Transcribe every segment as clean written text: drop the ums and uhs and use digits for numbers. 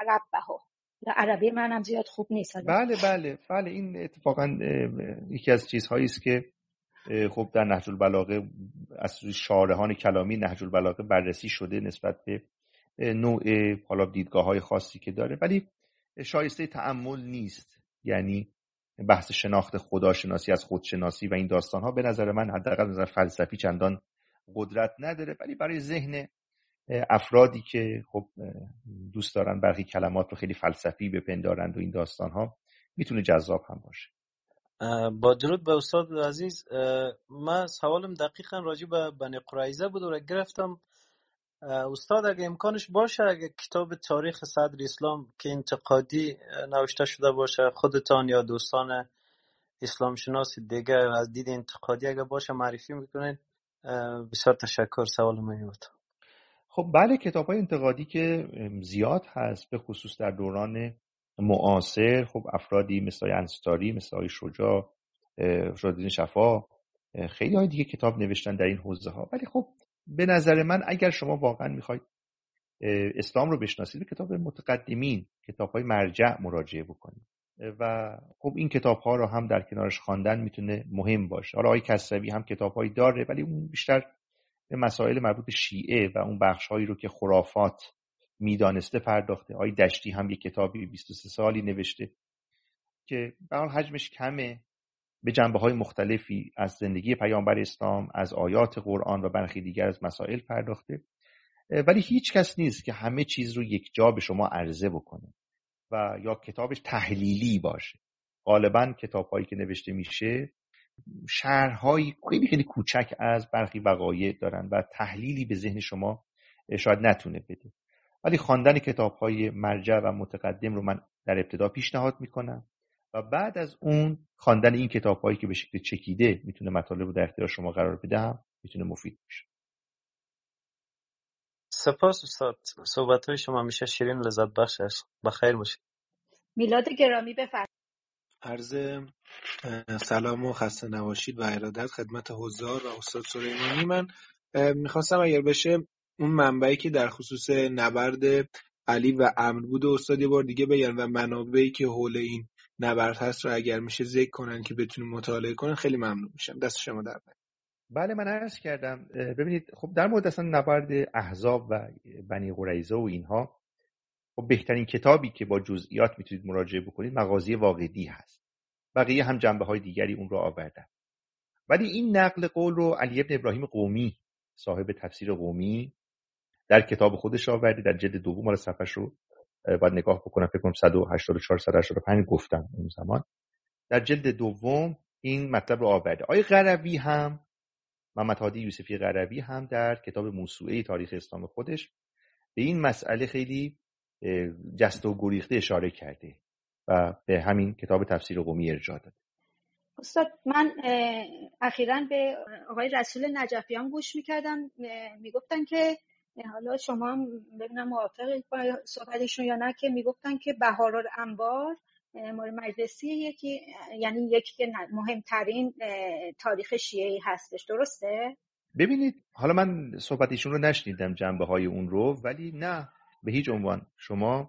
ربه. عربی منم زیاد خوب نیست. بله این اتفاقا یکی از چیزهایی است که خب در نهج البلاغه از شارحان کلامی نهج البلاغه بررسی شده نسبت به نوع حالا دیدگاه‌های خاصی که داره، ولی شایسته تأمل نیست. یعنی بحث شناخت خداشناسی از خودشناسی و این داستان‌ها به نظر من حداقل نظر فلسفی چندان قدرت نداره، ولی برای ذهن افرادی که خب دوست دارن برخی کلمات رو خیلی فلسفی بپندارند و این داستان‌ها میتونه جذاب هم باشه. با درود به استاد عزیز، من سوالم دقیقا راجع به بنی قریظه بود و گرفتم. استاد اگه امکانش باشه، اگه کتاب تاریخ صدر اسلام که انتقادی نوشته شده باشه، خودتان یا دوستان اسلام شناس دیگه از دید انتقادی اگه باشه معرفی میکنین، بسیار تشکر. سوال من بود. خب بله، کتاب‌های انتقادی که زیاد هست، به خصوص در دوران معاصر. خب افرادی مثل انصاری، مثل آقای شجاع‌الدین شفا، خیلی های دیگه کتاب نوشتن در این حوزه ها. ولی خب به نظر من اگر شما واقعا میخواید اسلام رو بشناسید، به کتاب متقدمین، کتاب‌های مرجع مراجعه بکنید و خب این کتاب‌ها رو هم در کنارش خواندن میتونه مهم باشه. حالا آقای کسروی هم کتاب‌هایی داره، ولی اون بیشتر به مسائل مربوط به شیعه و اون بخش‌هایی رو که خرافات میدانسته پرداخته. آقای دشتی هم یک کتابی 23 سالی نوشته که به حال حجمش کمه، به جنبه‌های مختلفی از زندگی پیامبر اسلام، از آیات قرآن و برخی دیگر از مسائل پرداخته، ولی هیچ کس نیست که همه چیز رو یک جا به شما عرضه بکنه و یا کتابش تحلیلی باشه. غالباً کتاب‌هایی که نوشته میشه شرح‌های خیلی خیلی کوچک از برخی وقایع دارن و تحلیلی به ذهن شما شاید نتونه بده. ولی خواندن کتاب‌های مرجع و متقدم رو من در ابتدا پیشنهاد میکنم و بعد از اون خواندن این کتاب‌هایی که به شکل چکیده میتونه مطالب رو در اختیار شما قرار بده هم میتونه مفید باشه. سپاس استاد، صحبت‌های شما همیشه شیرین لذت بخش است. بخیر باشید. میلاد گرامی بفرمایید. عرض سلام و خسته نباشید و ارادت خدمت حضار و استاد سلیمانی. من میخواستم اگر بشه اون منبعی که در خصوص نبرد علی و عمرو بود استاد یه بار دیگه بگن و منابعی که حول این نبرد هست رو اگر میشه ذکر کنن که بتونیم مطالعه کنن، خیلی ممنون میشم. دست شما در نکنه. بله من عرض کردم. ببینید خب در مورد اصلا نبرد احزاب و بنی قریظه و اینها، خب بهترین کتابی که با جزئیات میتونید مراجعه بکنید مغازی واقدی هست. بقیه هم جنبه‌های دیگری اون رو آوردن، ولی این نقل قول رو علی ابن ابراهیم قومی، صاحب تفسیر قومی، در کتاب خودش آورده. در جلد دوم، حالا صفحش رو باید نگاه بکنم، فکر کنم 184 185 گفتم اون زمان، در جلد دوم این مطلب رو آورده. آقای قروی هم، محمد هادی یوسفی قروی هم در کتاب موسوعه تاریخ اسلام خودش به این مسئله خیلی جست و گریخته اشاره کرده و به همین کتاب تفسیر قومی ارجاع داده. استاد من اخیراً به آقای رسول نجفیان گوش میکردم، میگفتن که حالا شما هم ببینم موافقید با صحبتشون یا نه، که میگفتن که بهارالانوار مورد مجلسی یکی که مهمترین تاریخ شیعی هستش، درسته؟ ببینید حالا من صحبت ایشون رو نشنیدم، جنبه های اون رو، ولی نه به هیچ عنوان. شما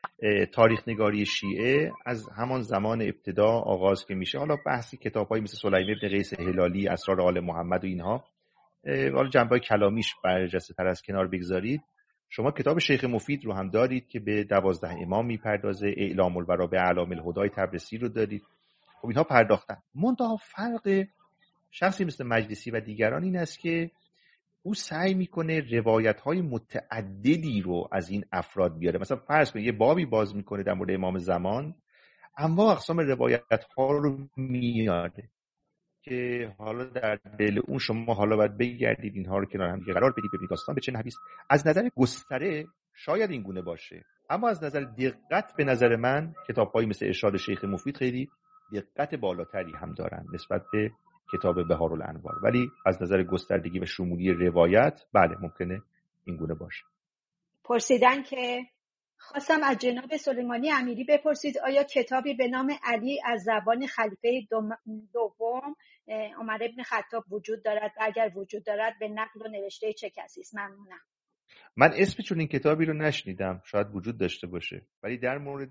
تاریخ نگاری شیعه از همان زمان ابتدا آغاز که میشه، حالا بحثی کتاب‌هایی مثل سلیم ابن قیس هلالی، اسرار آل محمد و اینها، حالا جنبه‌های کلامیش برجسته تر از کنار بگذارید، شما کتاب شیخ مفید رو هم دارید که به 12 امام میپردازه، اعلام البرا به اعلام الهدای تبرسی رو دارید. خب اینها پرداختن. منتها فرق شخصی مثل مجلسی و دیگران این است که او سعی میکنه روایت‌های متعددی رو از این افراد بیاره. مثلا فرض کنید یه بابی باز میکنه در مورد امام زمان، اما اقسام روایت‌ها رو میاره که حالا در دل اون شما حالا باید بگردید اینها رو کنار هم قرار بدید، ببینید داستان به چه نحوی است. از نظر گستره شاید این گونه باشه، اما از نظر دقت به نظر من کتاب‌هایی مثل ارشاد شیخ مفید خیلی دقت بالاتری هم دارن نسبت به کتاب بهارالانوار. ولی از نظر گستردگی و شمولی روایت بله ممکنه این گونه باشه. پرسیدن که خواستم از جناب سلیمانی امیری بپرسید آیا کتابی به نام علی از زبان خلیفه دوم عمر بن خطاب وجود دارد و اگر وجود دارد به نقل و نوشته چه کسی است؟ ممنونم. من اسم چون این کتابی رو نشنیدم، شاید وجود داشته باشه، ولی در مورد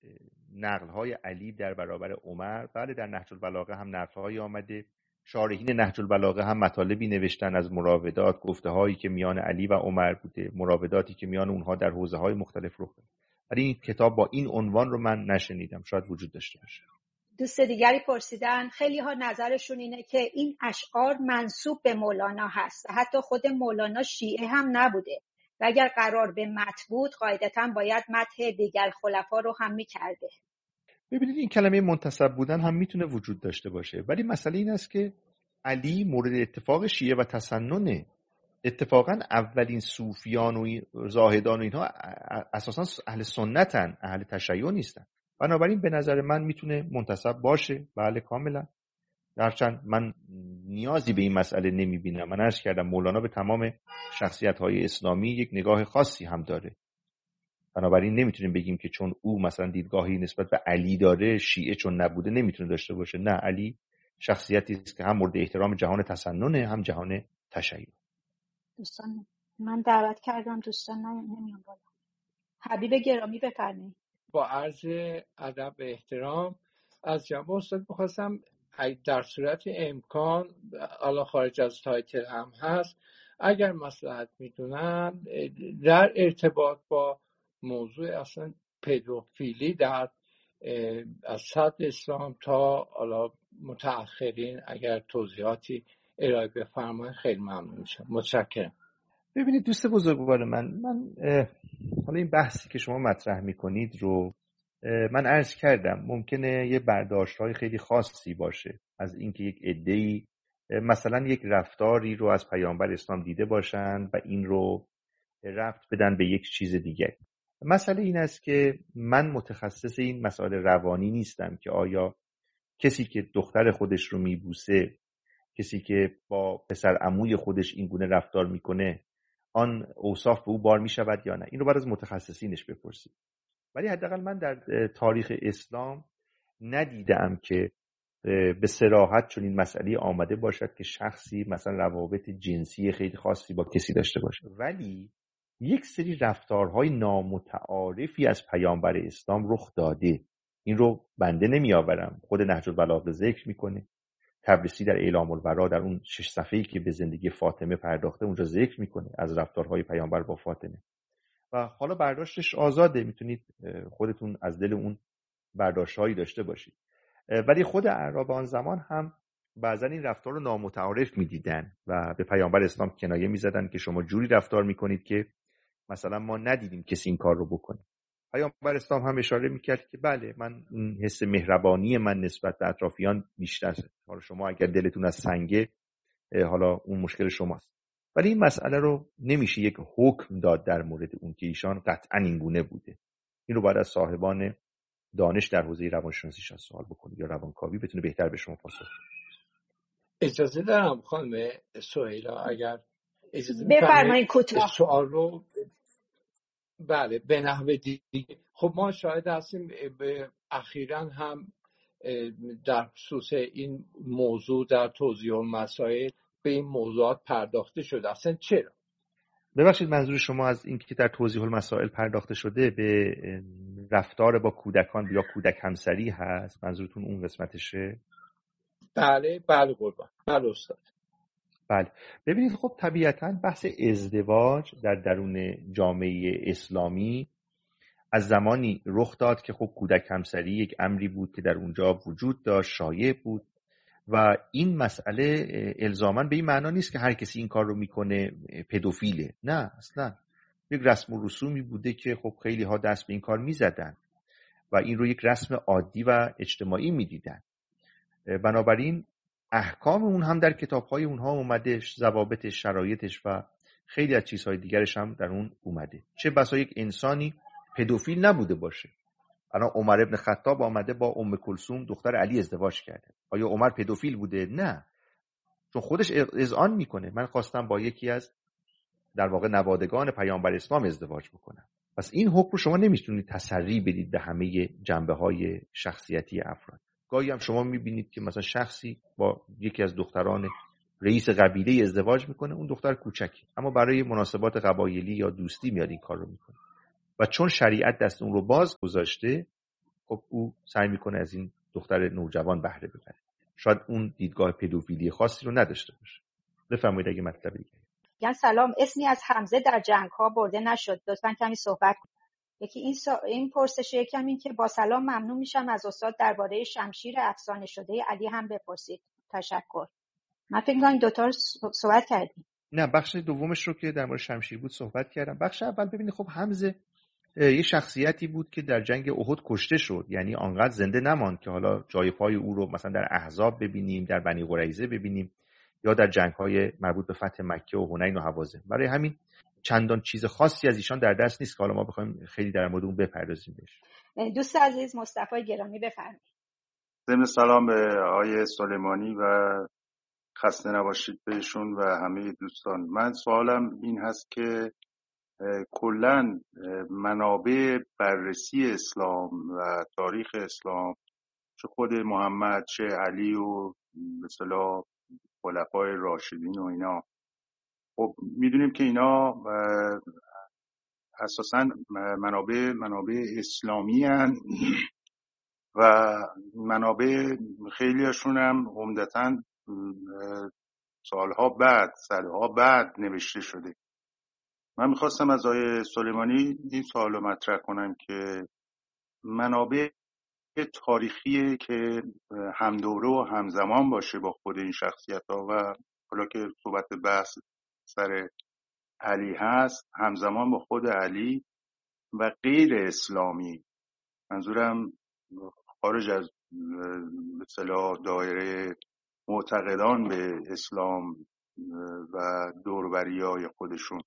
نقل‌های علی در برابر عمر، بله در نهج البلاغه هم نقل‌هایی آمده، شارحین نهج البلاغه هم مطالبی نوشتن از مراودات، گفته‌هایی که میان علی و عمر بوده، مراوداتی که میان اونها در حوزه‌های مختلف رخ داده، ولی این کتاب با این عنوان رو من نشنیدم، شاید وجود داشته باشه. دوست دیگری پرسیدن، خیلی ها نظرشون اینه که این اشعار منسوب به مولانا هست و حتی خود مولانا شیعه هم نبوده و اگر قرار به مدح بود قاعدتاً باید مدح دیگر خلفا رو هم می‌کرده. ببینید این کلمه منتسب بودن هم میتونه وجود داشته باشه، ولی مسئله این است که علی مورد اتفاق شیعه و تسننه. اتفاقا اولین صوفیان و زاهدان و اینها اساسا اهل سنتن، اهل تشیع نیستن. بنابراین به نظر من میتونه منتسب باشه، بله کاملا. درچند من نیازی به این مسئله نمیبینم. من عرض کردم مولانا به تمام شخصیت‌های اسلامی یک نگاه خاصی هم داره. بنابراین نمیتونیم بگیم که چون او مثلا دیدگاهی نسبت به علی داره شیعه چون نبوده نمیتونه داشته باشه. نه، علی شخصیتی است که هم مورد احترام جهان تسننه هم جهان تشیع. دوستان من دعوت کردم، دوستان نمیان بالا. حبیب گرامی بفرمایید. با عرض ادب و احترام از جناب استاد می‌خواستم در صورت امکان، حالا خارج از تایتل هم هست، اگر مصلحت میدونن در ارتباط با موضوع اصلا پدوفیلی در از صدر اسلام تا حالا متأخرین اگر توضیحاتی ارائه بفرمایید خیلی ممنون میشم. متشکرم. ببینید دوست بزرگوار من حالا این بحثی که شما مطرح میکنید رو من عرض کردم ممکنه یه برداشت‌های خیلی خاصی باشه از اینکه یک عده‌ای مثلا یک رفتاری رو از پیامبر اسلام دیده باشن و این رو ربط بدن به یک چیز دیگه. مسئله این است که من متخصص این مسائل روانی نیستم که آیا کسی که دختر خودش رو میبوسه، کسی که با پسر عموی خودش این گونه رفتار میکنه، آن اوصاف به او بار میشود یا نه. این رو باید از متخصصینش بپرسید. ولی حداقل من در تاریخ اسلام ندیدم که به صراحت چون این مسئله آمده باشد که شخصی مثلا روابط جنسی خیلی خاصی با کسی داشته باشه. ولی یک سری رفتارهای نامتعارفی از پیامبر اسلام رخ داده. این رو بنده نمی آورم، خود نهج البلاغه ذکر میکنه. تبریسی در اعلام الورا در اون 6 صفحه‌ای که به زندگی فاطمه پرداخته اونجا ذکر میکنه از رفتارهای پیامبر با فاطمه. و حالا برداشتش آزاده، میتونید خودتون از دل اون برداشت‌هایی داشته باشید. ولی خود اعراب آن زمان هم بعضا این رفتار رو نامتعارف میدیدن و به پیامبر اسلام کنایه میزدن که شما جوری رفتار میکنید که مثلا ما ندیدیم کسی این کار رو بکنه. پیامبر اسلام هم اشاره میکرد که بله من این حس مهربانی من نسبت به اطرافیان بیشتره. حالا شما اگر دلتون از سنگه حالا اون مشکل شماست. ولی این مسئله رو نمیشه یک حکم داد در مورد اون که ایشان قطعا این گونه بوده. این رو باید از صاحبان دانش در حوزه روانشناسی شاید سوال بکنید یا روانکاوی بتونه بهتر به شما پاسخ بده. اجازه دارم خانم سهیلا اگر اجازه بفرمایید کوتاه سوال رو بله به نحو دیگه. خب ما شاهد هستیم اخیراً هم در خصوص این موضوع در توضیح المسائل به این موضوعات پرداخته شده. اصلا چرا؟ ببخشید منظور شما از این که در توضیح المسائل پرداخته شده به رفتار با کودکان یا کودک همسری هست؟ منظورتون اون قسمتشه؟ بله قربان. بله استاد. بله ببینید خب طبیعتاً بحث ازدواج در درون جامعه اسلامی از زمانی رخ داد که خب کودک همسری یک امری بود که در اونجا وجود داشت، شایع بود و این مسئله الزاماً به این معنا نیست که هر کسی این کار رو میکنه پدوفیله. نه اصلا یک رسم و رسومی بوده که خب خیلی ها دست به این کار میزدن و این رو یک رسم عادی و اجتماعی میدیدن. بنابراین احکام اون هم در کتاب‌های اونها اومده، ضوابطش، شرایطش و خیلی از چیزهای دیگرش هم در اون اومده. چه بسا یک انسانی پدوفیل نبوده باشه. الان عمر ابن خطاب آمده با ام کلثوم دختر علی ازدواج کرده. آیا عمر پدوفیل بوده؟ نه، چون خودش اذعان میکنه من خواستم با یکی از در واقع نوادگان پیامبر اسلام ازدواج بکنم. پس این حکم رو شما نمیتونید تسری بدید به همه جنبه‌های شخصیتی افراد. گاهی هم شما میبینید که مثلا شخصی با یکی از دختران رئیس قبیله ازدواج میکنه، اون دختر کوچکی، اما برای مناسبات قبایلی یا دوستی میاد این کار رو میکنه و چون شریعت دست اون رو باز گذاشته، خب او سعی میکنه از این دختر نوجوان بهره ببره. شاید اون دیدگاه پدوفیلی خاصی رو نداشته باشه. بفرمایید اگه مطلبی دیگه. میگن سلام، اسمی از حمزه در جنگ‌ها برده نشد، لطفاً کمی صحبت کنید. یکی این پرسش، یکم این که با سلام ممنون میشم از استاد درباره شمشیر افسانه شده علی هم بپرسید. تشکر. من فکر می‌کنم دو تا صحبت کردیم. نه، بخش دومش رو که در مورد شمشیر بود صحبت کردم. بخش اول ببینید، خب حمزه یه شخصیتی بود که در جنگ احد کشته شد، یعنی آنقدر زنده نماند که حالا جای پای او رو مثلا در احزاب ببینیم، در بنی قریظه ببینیم، یا در جنگ‌های مربوط به فتح مکه و حنین و حوازن. برای همین چندان چیز خاصی از ایشان در دست نیست که حالا ما بخوایم خیلی در مورد اون بپردازیم بهش. دوست عزیز مصطفی گرامی بفرمایید. ضمن سلام به آقای سلیمانی و خسته نباشید بهشون و همه دوستان. من سوالم این هست که کلاً منابع بررسی اسلام و تاریخ اسلام، چه خود محمد چه علی و به اصطلاح خلفای راشدین و اینا، خب میدونیم که اینا اساساً منابع اسلامی هستند و منابع خیلیشون هم عمدتاً سالها بعد، صدها بعد نوشته شده. من میخواستم از آقای سلیمانی این سوال رو مطرح کنم که منابع تاریخی که همدوره و همزمان باشه با خود این شخصیت ها، و حالا که صحبت بحث سر علی هست، همزمان با خود علی و غیر اسلامی، منظورم خارج از به اصطلاح دایره معتقدان به اسلام و دوروبریای خودشون،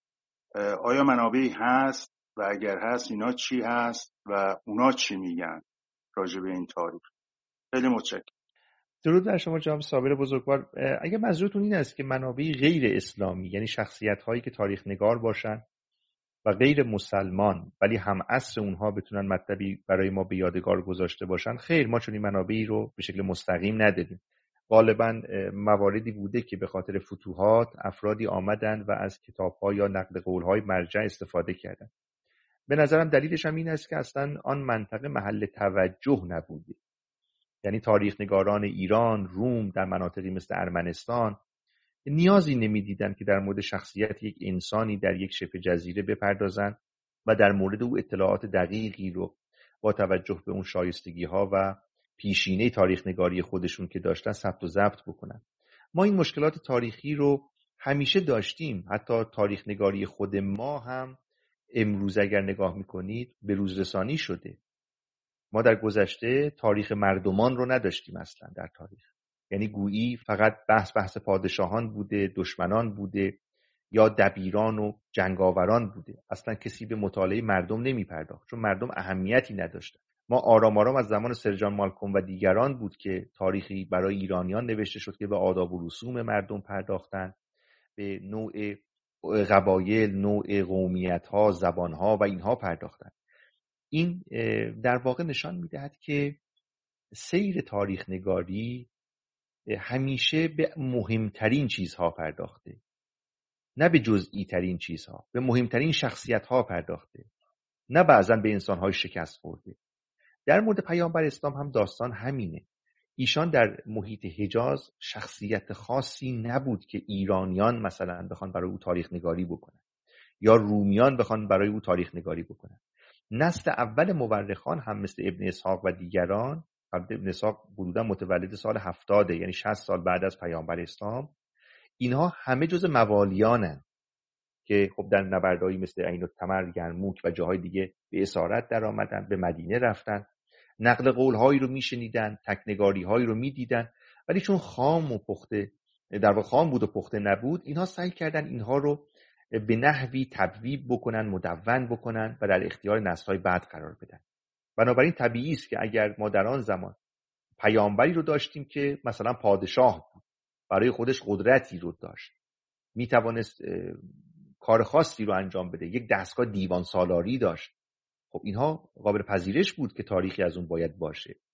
آیا منابعی هست و اگر هست اینا چی هست و اونا چی میگن راجع به این تاریخ؟ خیلی متشکرم. درود بر شما جناب صابر بزرگوار. اگه منظورتون این است که منابع غیر اسلامی، یعنی شخصیت هایی که تاریخ نگار باشن و غیر مسلمان ولی هم عصر اونها بتونن مطلبی برای ما به یادگار گذاشته باشن، خیر، ما چون این منابعی رو به شکل مستقیم نداریم. غالبا مواردی بوده که به خاطر فتوحات افرادی آمدن و از کتاب‌ها یا نقل قول‌های مرجع استفاده کردن. به نظرم دلیلش هم این است که اصلا آن منطقه محل توجه نبوده. یعنی تاریخ نگاران ایران، روم، در مناطقی مثل ارمنستان نیازی نمیدیدن که در مورد شخصیت یک انسانی در یک شبه جزیره بپردازن و در مورد او اطلاعات دقیقی رو با توجه به اون شایستگی‌ها و پیشینه تاریخ نگاری خودشون که داشتن ثبت و ضبط بکنن. ما این مشکلات تاریخی رو همیشه داشتیم. حتی تاریخ نگاری خود ما هم امروز اگر نگاه میکنید به روزرسانی شده. ما در گذشته تاریخ مردمان رو نداشتیم اصلا در تاریخ. یعنی گویی فقط بحث پادشاهان بوده، دشمنان بوده یا دبیران و جنگاوران بوده. اصلا کسی به مطالعه مردم نمی پرداخت، چون مردم اهمیتی نداشتن. ما آرام از زمان سر جان مالکوم و دیگران بود که تاریخی برای ایرانیان نوشته شد که به آداب و رسوم مردم پرداختن، به نوع قبایل، نوع قومیت‌ها، زبان‌ها و اینها پرداختن. این در واقع نشان می‌دهد که سیر تاریخ نگاری همیشه به مهمترین چیزها پرداخته، نه به جزئی ترین چیزها، به مهمترین شخصیت‌ها پرداخته، نه بعضاً به انسان‌های شکست خورده. در مورد پیامبر اسلام هم داستان همینه. ایشان در محیط حجاز شخصیت خاصی نبود که ایرانیان مثلا بخوان برای او تاریخ نگاری بکنن یا رومیان بخوان برای او تاریخ نگاری بکنن. نسل اول مورخان هم مثل ابن اسحاق و دیگران، ابن اسحاق حدوداً متولد سال 70، یعنی 60 سال بعد از پیامبر اسلام، اینها همه جز موالیانن که خب در نبردهایی مثل عین التمر، یرموک و جاهای دیگه به اسارت در آمدن، به مدینه رفتن، نقل قولهایی رو میشنیدن، تکنگاریهایی رو میدیدن، ولی چون خام و پخته، در واقع خام بود و پخته نبود، اینها سعی کردن اینها رو به نحوی تبویب بکنن، مدون بکنن و در اختیار نسل‌های بعد قرار بدن. بنابراین طبیعی است که اگر ما در آن زمان پیامبری رو داشتیم که مثلا پادشاه بود، برای خودش قدرتی رو داشت، میتوانست کار خاصی رو انجام بده، یک دستگاه دیوان سالاری داشت، خب اینها قابل پذیرش بود که تاریخی از اون باید باشه.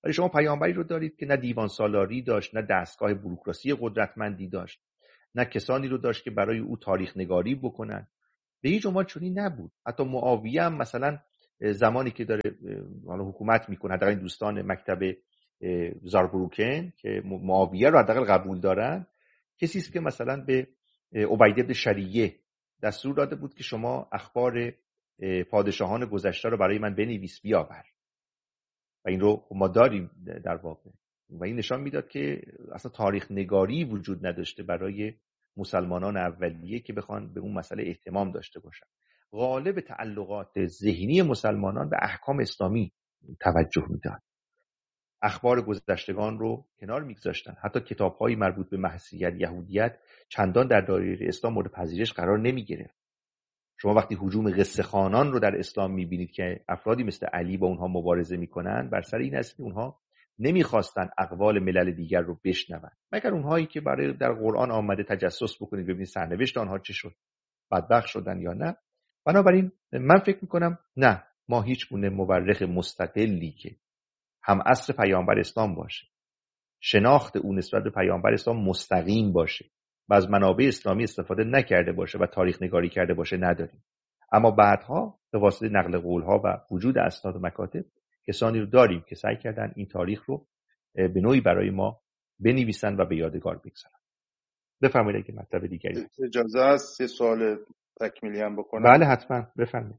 ولی شما پیامبری رو دارید که نه دیوان سالاری داشت، نه دستگاه بوروکراسی قدرتمندی داشت، نه کسانی رو داشت که برای او تاریخ نگاری بکنن. به هیچ عنوان چنین نبود. حتی معاویه هم مثلا زمانی که داره حالا حکومت میکنه، حداقل این دوستان مکتب زاربروکن که معاویه رو حداقل قبول دارن، کسی است که مثلا به عبید بن شریعه دستور داده بود که شما اخبار پادشاهان گذشته رو برای من بنویس بیاور، و این رو ما داریم در واقع. و این نشان میداد که اصلا تاریخ نگاری وجود نداشته برای مسلمانان اولیه که بخوان به اون مسئله اهتمام داشته باشن. غالب تعلقات ذهنی مسلمانان به احکام اسلامی توجه میداد، اخبار گذشتگان رو کنار میگذاشتن. حتی کتاب‌های مربوط به مسیحیت، یهودیت چندان در دایره اسلام مورد پذیرش قرار نمیگرفت. شما وقتی هجوم قصه خوانان رو در اسلام میبینید که افرادی مثل علی با اونها مبارزه میکنن، بر سر این است که اونها نمیخواستن اقوال ملل دیگر رو بشنون، مگر اونهایی که برای در قرآن آمده تجسس بکنید ببینید سرنوشت آنها چه شد، بدبخت شدن یا نه. بنابراین من فکر میکنم نه، ما هیچ گونه مورخ مستقلی که هم عصر پیامبر اسلام باشه، شناخت او نسبت به پیامبر اسلام مستقیم باشه و از منابع اسلامی استفاده نکرده باشه و تاریخ نگاری کرده باشه نداریم. اما بعدها به واسطه نقل قولها و وجود اسناد و مکاتب کسانی رو داریم که سعی کردن این تاریخ رو به نوعی برای ما بنویسن و به یادگار بگذارن. بفرمایید اگه مطلب دیگری اجازه است یه سوال تکمیلی هم بکنم؟ بله حتما بفرمایید.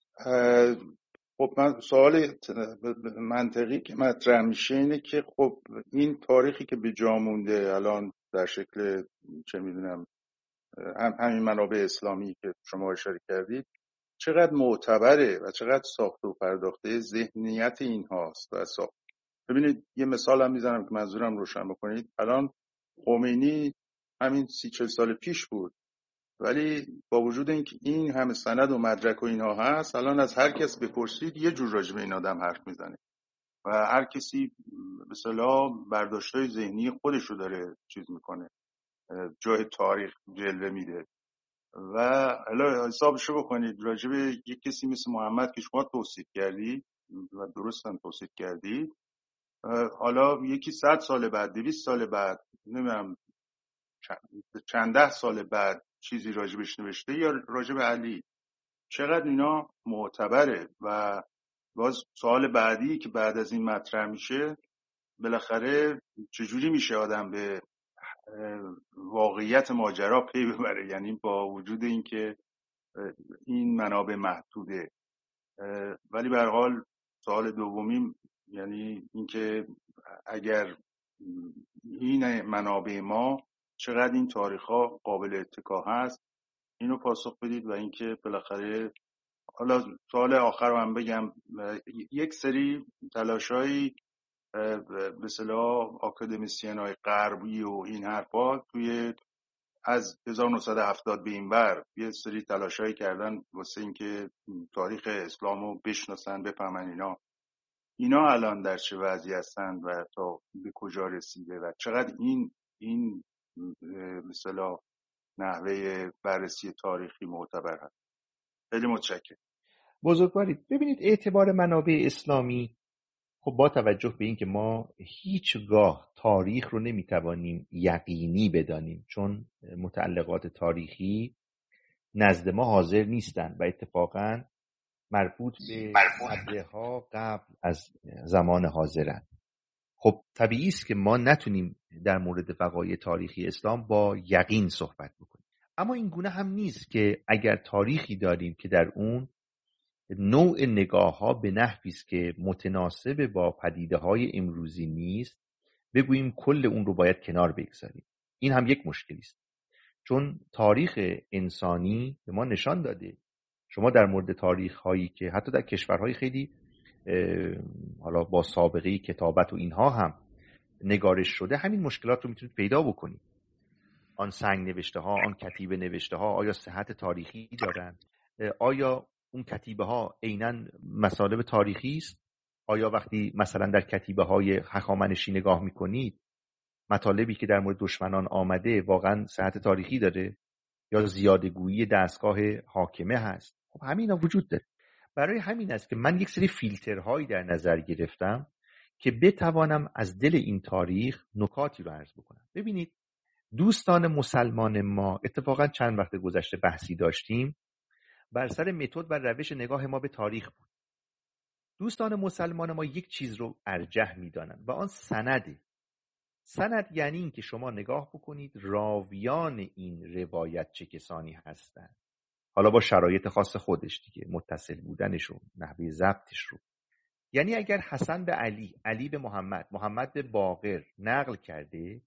خب من سوال منطقی که مطرح میشه اینه که خب این تاریخی که به جا مونده الان در شکل چه میدونم همین منابع اسلامی که شما اشاره کردید چقدر معتبره و چقدر ساخته و پرداخته ذهنیت این هاست و ببینید یه مثال هم میزنم که منظورم روشن بکنید. الان خمینی همین 30-40 سال پیش بود، ولی با وجود اینکه این همه سند و مدرک و اینها هست، الان از هر کس بپرسید یه جور راجع به این آدم حرف میزنه و هر کسی به اصطلاح برداشت‌های ذهنی خودش رو داره چیز میکنه، جای تاریخ جلوه میده. و حالا حسابشو بکنید راجع به یک کسی مثل محمد که شما توصیف کردید و درست هم توصیف کردید، حالا یکی 100 سال بعد، 200 سال بعد، نمیدونم چند ده سال بعد چیزی راجبش نوشته یا راجب علی، چقدر اینا معتبره. و باز سوال بعدی که بعد از این مطرح میشه، بالاخره چجوری میشه آدم به واقعیت ماجرا پی ببره؟ یعنی با وجود اینکه این منابع محدوده، ولی به هر حال سوال دومیم یعنی اینکه اگر این منابع ما چقدر این تاریخ‌ها قابل اتکا هست، اینو پاسخ بدید. و اینکه بالاخره حالا سوال آخر رو هم بگم، یک سری تلاشایی به اصطلاح آکادمیسین‌های غربی و این حرفا توی از 1970 به این ور یه سری تلاشایی کردن واسه اینکه تاریخ اسلامو بشناسن، بفهمن اینا الان در چه وضعی هستن و تا به کجا رسیده و چقدر این مثلا نحوه بررسی تاریخی معتبر هست. خیلی متشکرم. بزرگوارید. ببینید اعتبار منابع اسلامی، خب با توجه به این که ما هیچگاه تاریخ رو نمیتوانیم یقینی بدانیم، چون متعلقات تاریخی نزد ما حاضر نیستن و اتفاقاً مربوط به مده‌ها قبل از زمان حاضرن. خب طبیعی است که ما نتونیم در مورد وقایع تاریخی اسلام با یقین صحبت بکنیم. اما این گونه هم نیست که اگر تاریخی داریم که در اون نوع نگاه‌ها به نحوی است که متناسب با پدیده‌های امروزی نیست، بگوییم کل اون رو باید کنار بگذاریم. این هم یک مشکلی است، چون تاریخ انسانی به ما نشان داده، شما در مورد تاریخ‌هایی که حتی در کشورهای خیلی حالا با سابقه کتابت و اینها هم نگارش شده، همین مشکلات رو میتونید پیدا بکنید. آن سنگ نوشته ها، آن کتیبه نوشته ها آیا صحت تاریخی دارن؟ آیا اون کتیبه ها عیناً مطالب تاریخی است؟ آیا وقتی مثلا در کتیبه های هخامنشی نگاه میکنید، مطالبی که در مورد دشمنان آمده واقعاً صحت تاریخی داره یا زیادگویی دستگاه حاکمه هست؟ خب همینا وجود داره. برای همین است که من یک سری فیلترهایی در نظر گرفتم که بتوانم از دل این تاریخ نکاتی رو عرض بکنم. ببینید دوستان مسلمان ما، اتفاقا چند وقت گذشته بحثی داشتیم بر سر متد و روش نگاه ما به تاریخ بود. دوستان مسلمان ما یک چیز رو ارجح می‌دانند و آن سنده. سند یعنی این که شما نگاه بکنید راویان این روایت چه کسانی هستند، حالا با شرایط خاص خودش دیگه، متصل بودنش رو، نحوه ضبطش رو. یعنی اگر حسن به علی، علی به محمد، محمد به باقر نقل کرده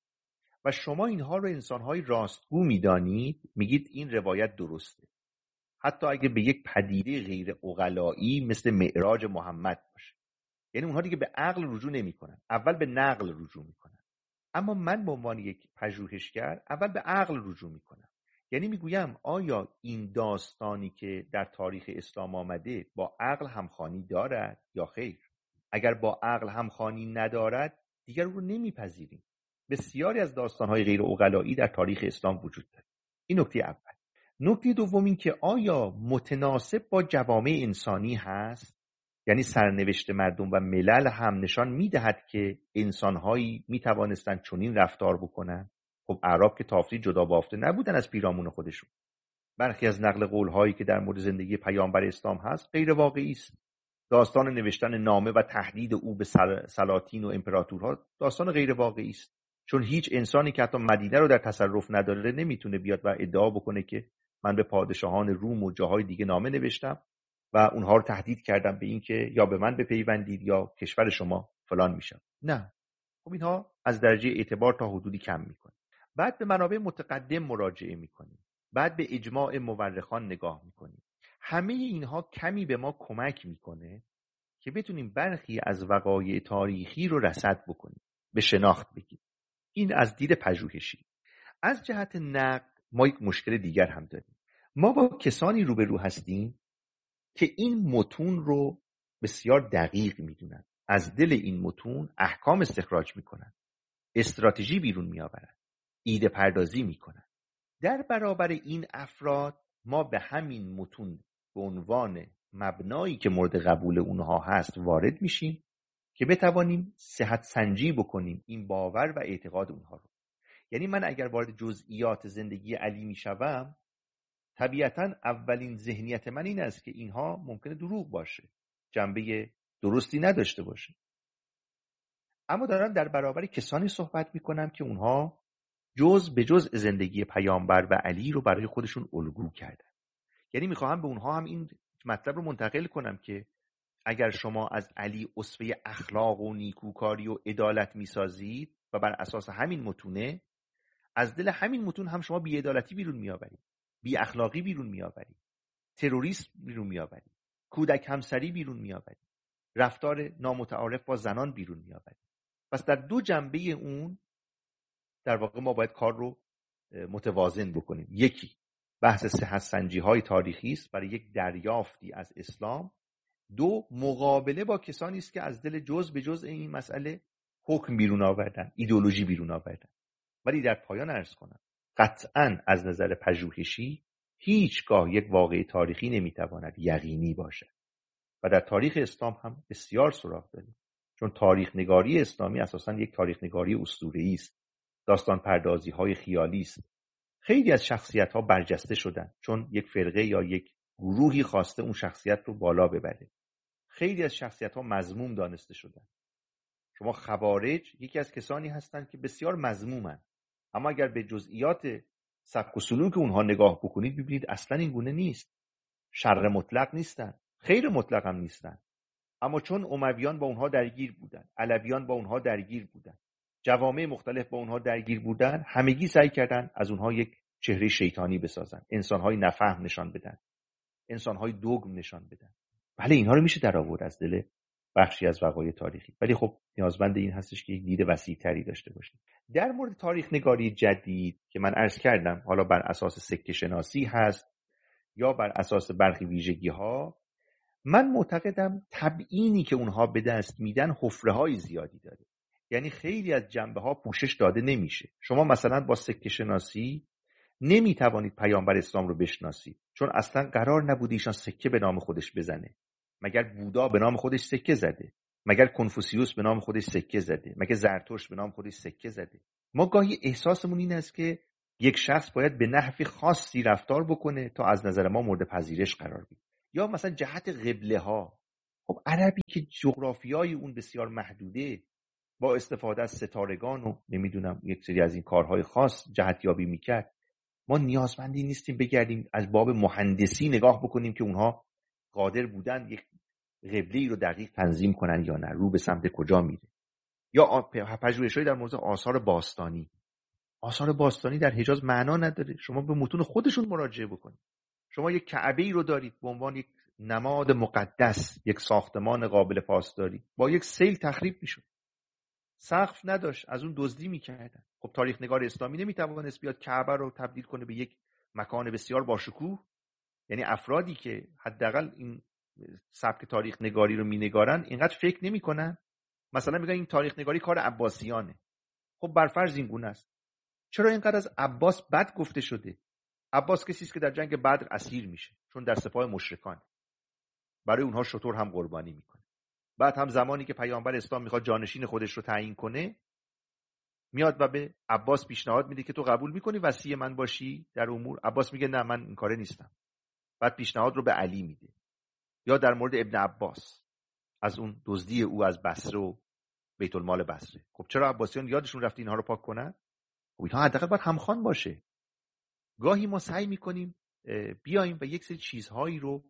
و شما اینها رو انسان‌های راستگو می‌دانید، میگید این روایت درسته، حتی اگه به یک پدیده غیر عقلایی مثل معراج محمد باشه. یعنی اونها دیگه به عقل رجوع نمی‌کنن، اول به نقل رجوع می‌کنن. اما من به عنوان یک پژوهشگر اول به عقل رجوع می‌کنم. یعنی میگویم آیا این داستانی که در تاریخ اسلام آمده با عقل همخوانی دارد یا خیر؟ اگر با عقل همخوانی ندارد دیگر رو نمیپذیریم. بسیاری از داستان‌های غیر عقلایی در تاریخ اسلام وجود دارد. این نکته اول. نکته دوم این که آیا متناسب با جوامع انسانی هست؟ یعنی سرنوشت مردم و ملل هم نشان میدهد که انسان‌هایی میتوانستند چنین رفتار بکنن؟ خب اعراب که تافتی جدا بافته نبودن از پیرامون خودشون. برخی از نقل قول‌هایی که در مورد زندگی پیامبر اسلام هست غیر واقعی است. داستان نوشتن نامه و تهدید او به سلاطین و امپراتورها داستان غیر واقعی است، چون هیچ انسانی که حتی مدینه رو در تصرف نداره نمیتونه بیاد و ادعا بکنه که من به پادشاهان روم و جاهای دیگه نامه نوشتم و اونها رو تهدید کردم به این که یا به من بپیوندید یا کشور شما فلان میشم. نه. خب اینها از درجه اعتبار تا حدودی کم میکنه. بعد به منابع متقدم مراجعه میکنیم، بعد به اجماع مورخان نگاه میکنیم. همه اینها کمی به ما کمک میکنه که بتونیم برخی از وقایع تاریخی رو رصد بکنیم، به شناخت بگیریم. این از دید پژوهشی. از جهت نقد ما یک مشکل دیگر هم داریم. ما با کسانی روبرو هستیم که این متون رو بسیار دقیق میدونن، از دل این متون احکام استخراج میکنن، استراتژی بیرون میآورن، ایده پردازی میکنن. در برابر این افراد ما به همین متون به عنوان مبنایی که مورد قبول اونها هست وارد میشیم که بتوانیم صحت سنجی بکنیم این باور و اعتقاد اونها رو. یعنی من اگر وارد جزئیات زندگی علی میشوم، طبیعتاً اولین ذهنیت من این است که اینها ممکنه دروغ باشه، جنبه درستی نداشته باشه. اما دارم در برابر کسانی صحبت میکنم که اونها جز به جز زندگی پیامبر و علی رو برای خودشون الگو کردن. یعنی میخواهم به اونها هم این مطلب رو منتقل کنم که اگر شما از علی اسوه اخلاق و نیکوکاری و عدالت میسازید و بر اساس همین متونه، از دل همین متون هم شما بی‌عدالتی بیرون میآورید، بی اخلاقی بیرون میآورید، تروریسم بیرون میآورید، کودک همسری بیرون میآورید، رفتار نامتعارف با زنان بیرون میآورید. پس در دو جنبه اون در واقع ما باید کار رو متوازن بکنیم. یکی بحث صحت سنجی های تاریخی است برای یک دریافتی از اسلام. دو، مقابله با کسانی است که از دل جز به جز این مسئله حکم بیرون آوردن، ایدئولوژی بیرون آوردن. ولی در پایان عرض کنم قطعاً از نظر پژوهشی هیچگاه یک واقعه تاریخی نمیتواند یقینی باشد و در تاریخ اسلام هم بسیار سراغ داریم، چون تاریخ نگاری اسلامی اساساً یک تاریخ نگاری اسطوره‌ای است، داستان پردازی های خیالی است. خیلی از شخصیت ها برجسته شدن چون یک فرقه یا یک گروهی خواسته اون شخصیت رو بالا ببره. خیلی از شخصیت ها مذموم دانسته شدن. شما خوارج یکی از کسانی هستند که بسیار مذمومن، اما اگر به جزئیات سبک و سلوک اونها نگاه بکنید ببینید اصلا این گونه نیست. شر مطلق نیستن، خیر مطلق هم نیستن، اما چون امویان با اونها درگیر بودن، علویان با اونها درگیر بودن، جوامع مختلف با اونها درگیر بودن، همگی سعی کردن از اونها یک چهره شیطانی بسازن، انسانهای نفهم نشان بدن، انسانهای دوگم نشان بدن. بله اینها رو میشه در آورد از دل بخشی از وقایع تاریخی، ولی خب نیازمند این هستش که یک دید وسیع‌تری داشته باشیم. در مورد تاریخ نگاری جدید که من عرض کردم، حالا بر اساس سکه شناسی هست یا بر اساس برخی ویژگی‌ها، من معتقدم تبیینی که اونها به دست میدن حفره‌های زیادی داره. یعنی خیلی از جنبه‌ها پوشش داده نمیشه. شما مثلا با سکه شناسی نمیتوانید پیامبر اسلام رو بشناسید، چون اصلا قرار نبوده ایشان سکه به نام خودش بزنه. مگر بودا به نام خودش سکه زده؟ مگر کنفوسیوس به نام خودش سکه زده؟ مگر زرتشت به نام خودش سکه زده؟ ما گاهی احساسمون این است که یک شخص باید به نحوی خاصی رفتار بکنه تا از نظر ما مورد پذیرش قرار بگیره. یا مثلا جهت قبله ها. خب عربی که جغرافیای اون بسیار محدوده، با استفاده از ستارگان و نمیدونم یک سری از این کارهای خاص جهت یابی میکرد. ما نیازمندی نیستیم بگردیم از باب مهندسی نگاه بکنیم که اونها قادر بودن یک قبله‌ای رو دقیق تنظیم کنن یا نه، رو به سمت کجا میره. یا پژوهش‌هایی در مورد آثار باستانی. آثار باستانی در حجاز معنا نداره، شما به متون خودشون مراجعه بکنید. شما یک کعبه‌ای رو دارید به عنوان یک نماد مقدس، یک ساختمان قابل پاسداری، با یک سیل تخریب میشد. سقف نداشت، از اون دزدی میکردن. خب تاریخ نگار اسلامی نمیتوانست بیاد کعبه رو تبدیل کنه به یک مکان بسیار باشکوه؟ یعنی افرادی که حداقل این سبک تاریخ نگاری رو مینگارن اینقدر فکر نمیکنن؟ مثلا میگن این تاریخ نگاری کار عباسیانه. خب برفرض این گونه است، چرا اینقدر از عباس بد گفته شده؟ عباس کسی است که در جنگ بدر اسیر میشه چون در سپاه مشرکان، برای اونها شتر هم قربانی میکنه. بعد هم زمانی که پیامبر اسلام میخواد جانشین خودش رو تعیین کنه، میاد و به عباس پیشنهاد میده که تو قبول میکنی وصی من باشی در امور؟ عباس میگه نه، من این کاره نیستم. بعد پیشنهاد رو به علی میده. یا در مورد ابن عباس، از اون دزدی او از بصره و بیت المال بصره. خب چرا عباسیان یادشون رفت اینها رو پاک کنن؟ خب اینها حداقل باید همخوان باشه. گاهی ما سعی میکنیم بیایم و یک سری چیزهایی رو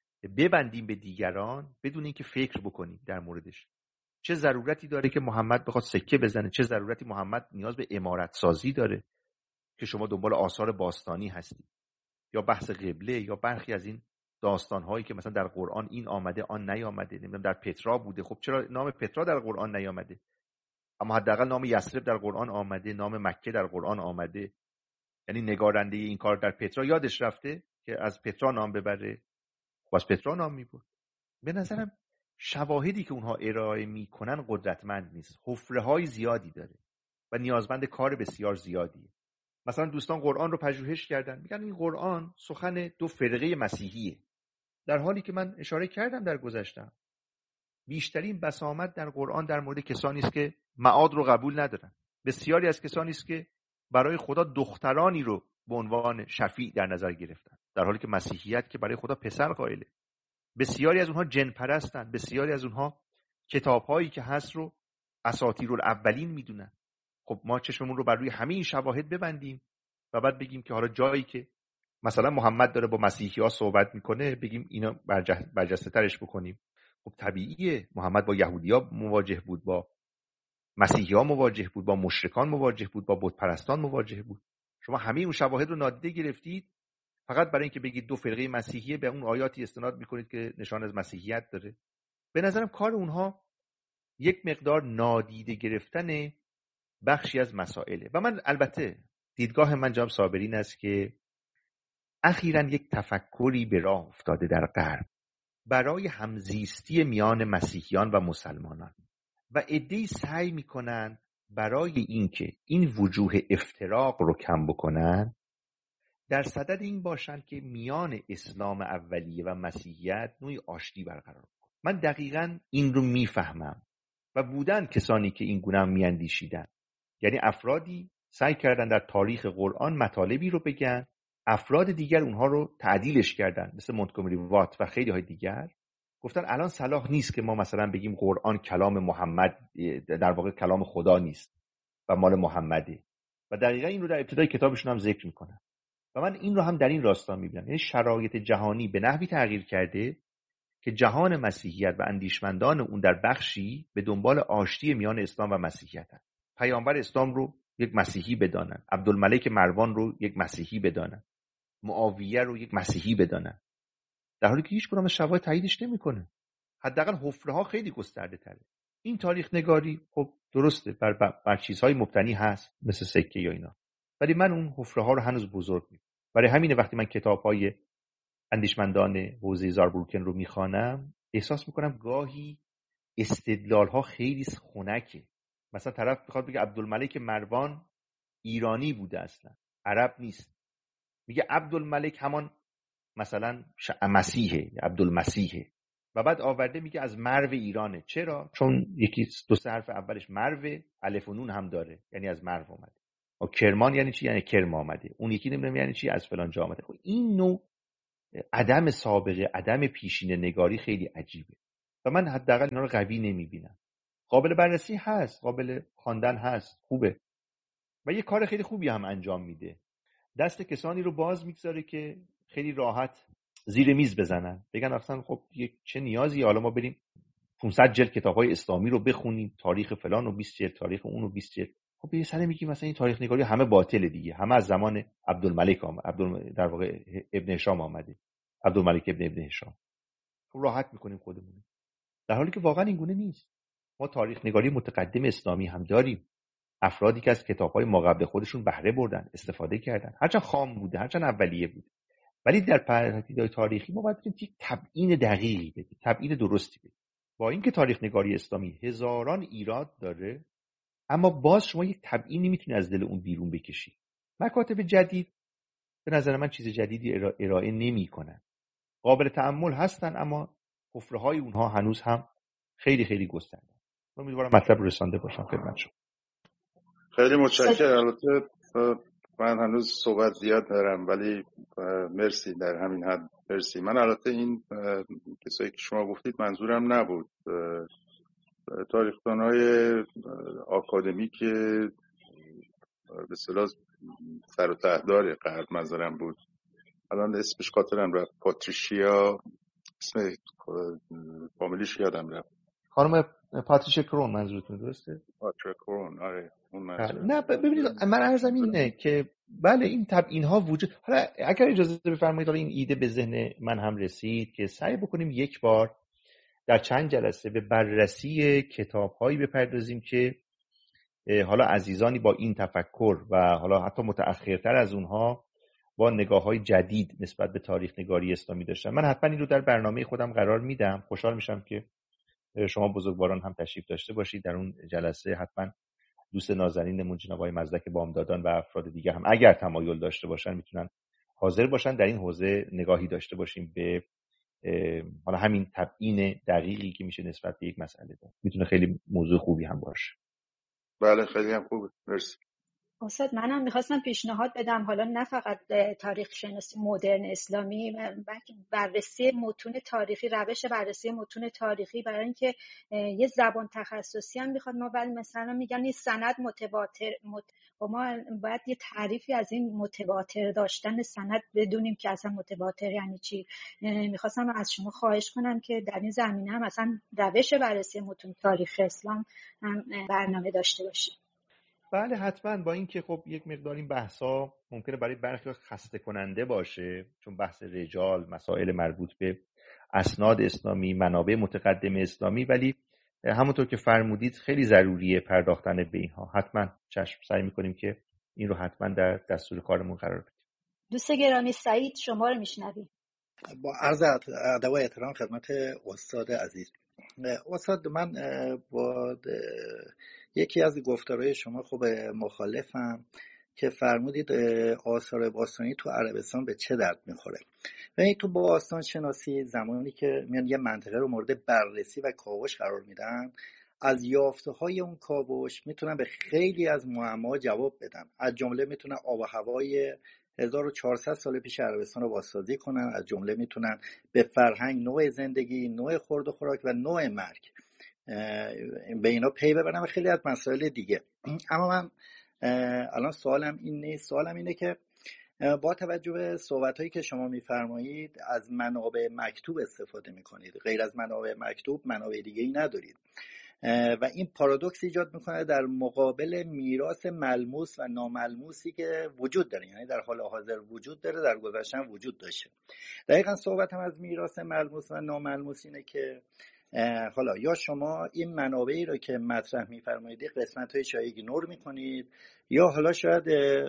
ببندیم به دیگران بدون اینکه فکر بکنیم در موردش. چه ضرورتی داره که محمد بخواد سکه بزنه؟ چه ضرورتی محمد نیاز به عمارت سازی داره که شما دنبال آثار باستانی هستید؟ یا بحث قبله، یا برخی از این داستان‌هایی که مثلا در قرآن این آمده آن نیامده، نمیدونم در پترا بوده. خب چرا نام پترا در قرآن نیامده؟ اما حداقل نام یثرب در قرآن آمده، نام مکه در قرآن آمده. یعنی نگارنده این کار در پترا یادش رفته که از پترا نام ببره؟ خب از پترا نام میبرد. به نظرم شواهدی که اونها ارائه میکنن قدرتمند نیست، حفره‌های زیادی داره و نیازمند کار بسیار زیادیه. مثلا دوستان قرآن رو پژوهش کردن، میگن این قرآن سخن دو فرقه مسیحیه، در حالی که من اشاره کردم در گذشتم بیشترین بسامد در قرآن در مورد کسانی است که معاد رو قبول ندارن. بسیاری از کسانی است که برای خدا دخترانی رو به عنوان شفیع در نظر گرفتن، در حالی که مسیحیت که برای خدا پسر قائله. بسیاری از اونها جن پرستن، بسیاری از اونها کتاب‌هایی که هست رو اساطیرالاولین میدونن. خب ما چشممون رو بر روی همه این شواهد ببندیم و بعد بگیم که حالا جایی که مثلا محمد داره با مسیحی‌ها صحبت میکنه بگیم اینا برجسته ترش بکنیم. خب طبیعیه، محمد با یهودی‌ها مواجه بود، با مسیحی‌ها مواجه بود، با مشرکان مواجه بود، با بت پرستان مواجه بود. شما همه اون شواهد رو نادیده گرفتید فقط برای اینکه بگید دو فرقه مسیحیه، به اون آیاتی استناد میکنید که نشان از مسیحیت داره. به نظرم کار اونها یک مقدار نادیده گرفتن بخشی از مسائله. و من البته دیدگاه من جناب صابرین است که اخیراً یک تفکری به راه افتاده در غرب برای همزیستی میان مسیحیان و مسلمانان و عده‌ای سعی میکنن برای اینکه این وجوه افتراق رو کم بکنن در صدد این باشن که میان اسلام اولیه و مسیحیت نوعی آشتی برقرار کنن. من دقیقاً این رو میفهمم و بودن کسانی که این گونه هم میاندیشیدن. یعنی افرادی سعی کردن در تاریخ قرآن مطالبی رو بگن، افراد دیگر اونها رو تعدیلش کردن، مثل مونتگومری وات و خیلی های دیگر. گفتن الان صلاح نیست که ما مثلا بگیم قرآن کلام محمد، در واقع کلام خدا نیست و مال محمده. و دقیقاً این رو در ابتدای کتابشون هم ذکر میکنن و من این رو هم در این راستا میبینم. یعنی شرایط جهانی به نحوی تغییر کرده که جهان مسیحیت و اندیشمندان اون در بخشی به دنبال آشتی میان اسلام و مسیحیت هستند. پیامبر اسلام رو یک مسیحی بدانن، عبدالملک مروان رو یک مسیحی بدانن، معاویه رو یک مسیحی بدانن، در حالی که هیچ کدام از شواهد تاییدش نمیکنه. حداقل حفره‌ها خیلی گسترده تره. این تاریخ نگاری خب درسته بر چیزهای مبتنی هست مثل سکه یا اینا، ولی من اون حفره‌ها رو هنوز بزرگ می‌بینم. برای همین وقتی من کتاب‌های اندیشمندان حوزه زاربروکن رو میخوانم احساس میکنم گاهی استدلال‌ها خیلی خنکه. مثلا طرف میخواد بگه عبدالملک مروان ایرانی بوده، اصلا عرب نیست. میگه عبدالملک همان مثلا مسیحه، عبدالمسیحه و بعد آورده میگه از مرو ایرانه. چرا؟ چون یکی دو سه حرف اولش مرو، الف و نون هم داره، یعنی از مرو اومده. و کرمان یعنی چی؟ یعنی کرم آمده. اون یکی نمیدونم یعنی چی، از فلان جا آمده. خب این نوع عدم سابقه، عدم پیشینه نگاری خیلی عجیبه و من حداقل اینا رو قوی نمیبینم. قابل بررسی هست، قابل خواندن هست، خوبه و یه کار خیلی خوبی هم انجام میده. دست کسانی رو باز میگذاره که خیلی راحت زیر میز بزنن، بگن اصلا خب چه نیازی حالا ما بریم 500 جلد کتاب‌های اسلامی رو بخونیم، تاریخ فلان و 20 جلد، تاریخ اون و 20 جلد. خب یه سری میگیم مثلا این تاریخ نگاری همه باطله دیگه، همه از زمان عبدالملک در واقع ابن هشام آمده، عبدالملک ابن هشام. خب راحت میکنیم خودمون، در حالی که واقعا این گونه نیست. ما تاریخ نگاری متقدم اسلامی هم داریم، افرادی که از کتاب‌های ما قبل خودشون بهره بردن، استفاده کردن، هرچند خام بوده، هرچند اولیه بوده، ولی در پدیده‌های تاریخی ما باید یک تبیین دقیقی بدیم، تبیین درستی بدیم. با اینکه تاریخ نگاری اسلامی هزاران ایراد داره، اما باز شما یک تبیینی میتونی از دل اون بیرون بکشی. مکاتب جدید به نظر من چیز جدیدی ارائه نمی‌کنن. قابل تأمل هستن اما حفره‌های اونها هنوز هم خیلی خیلی گسترده. امیدوارم مطلب رسانده باشم خدمت شما. خیلی متشکرم. البته من هنوز صحبت زیاد دارم ولی مرسی، در همین حد مرسی. من البته این کسایی که شما گفتید منظورم نبود، تاریخ‌دان‌های آکادمیک به اصطلاح سر و تهدار غرب منظورم بود. الان اسمش خاطرم رفت، پاتریشیا، اسم فامیلیش یادم رفت. خانم پاتریشیا کرون منظورتون درسته؟ پاتریشیا کرون، آره اون منظورم. نه ببینید من عرضم اینه که بله این اینها وجود. حالا اگر اجازه بفرمایید، حالا این ایده به ذهن من هم رسید که سعی بکنیم یک بار در چند جلسه به بررسی کتاب‌هایی بپردازیم که حالا عزیزانی با این تفکر و حالا حتی متأخرتر از اونها با نگاه‌های جدید نسبت به تاریخ نگاری اسلامی داشتن. من حتما این رو در برنامه خودم قرار میدم. خوشحال میشم که شما بزرگواران هم تشریف داشته باشید در اون جلسه. حتما دوست نازنینمون جناب آقای مزدک بامدادان و افراد دیگه هم اگر تمایل داشته باشن میتونن حاضر باشن در این حوزه نگاهی داشته باشیم به حالا همین تبیین دقیقی که میشه نسبت به یک مسئله داد. میتونه خیلی موضوع خوبی هم باشه. بله خیلی هم خوبه، مرسی. استاد منم میخواستم پیشنهاد بدم، حالا نه فقط تاریخ شناسی مدرن اسلامی، بلکه بررسی متون تاریخی، روش بررسی متون تاریخی، برای اینکه یه زبان تخصصی هم میخواد. ما ولی مثلا میگن این سند متواتر، و ما باید یه تعریفی از این متواتر داشتن سند بدونیم که اصلا متواتر یعنی چی. میخواستم از شما خواهش کنم که در این زمینه هم مثلا روش بررسی متون تاریخ اسلام هم برنامه داشته باشیم. بله حتما، با اینکه خب یک مقدار این بحثا ممکنه برای برخی خسته کننده باشه، چون بحث رجال، مسائل مربوط به اسناد اسلامی، منابع متقدم اسلامی، ولی همونطور که فرمودید خیلی ضروریه پرداختن به اینها. حتما چشم سعی میکنیم که این رو حتما در دستور کارمون قرار بدیم. دوست گرامی سعید شما رو میشنویم. با عرض ادب و احترام خدمت استاد عزیز. استاد من با یکی از گفتارهای شما خوب مخالفم که فرمودید آثار باستانی تو عربستان به چه درد میخوره. و تو باستان شناسی زمانی که میان یه منطقه رو مورد بررسی و کاوش قرار میدن، از یافته‌های اون کاوش میتونن به خیلی از معما جواب بدن. از جمله میتونن آب و هوای 1400 سال پیش عربستان رو بازسازی کنن، از جمله میتونن به فرهنگ، نوع زندگی، نوع خورد و خوراک و نوع مرگ به اینا پی ببرن و خیلی از مسائل دیگه. اما من الان سوالم این نیست، سوالم اینه که با توجه به صحبت‌هایی که شما می‌فرمایید از منابع مکتوب استفاده می‌کنید، غیر از منابع مکتوب منابع دیگه‌ای ندارید و این پارادوکس ایجاد میکنه در مقابل میراث ملموس و ناملموسی که وجود داره، یعنی در حال حاضر وجود داره، در گذشته وجود داشته. دقیقاً صحبتم از میراث ملموس و ناملموس اینه که حالا یا شما این منابعی رو که مطرح می‌فرمایید قسمت‌های شایع ایگنور می‌کنید، یا حالا شاید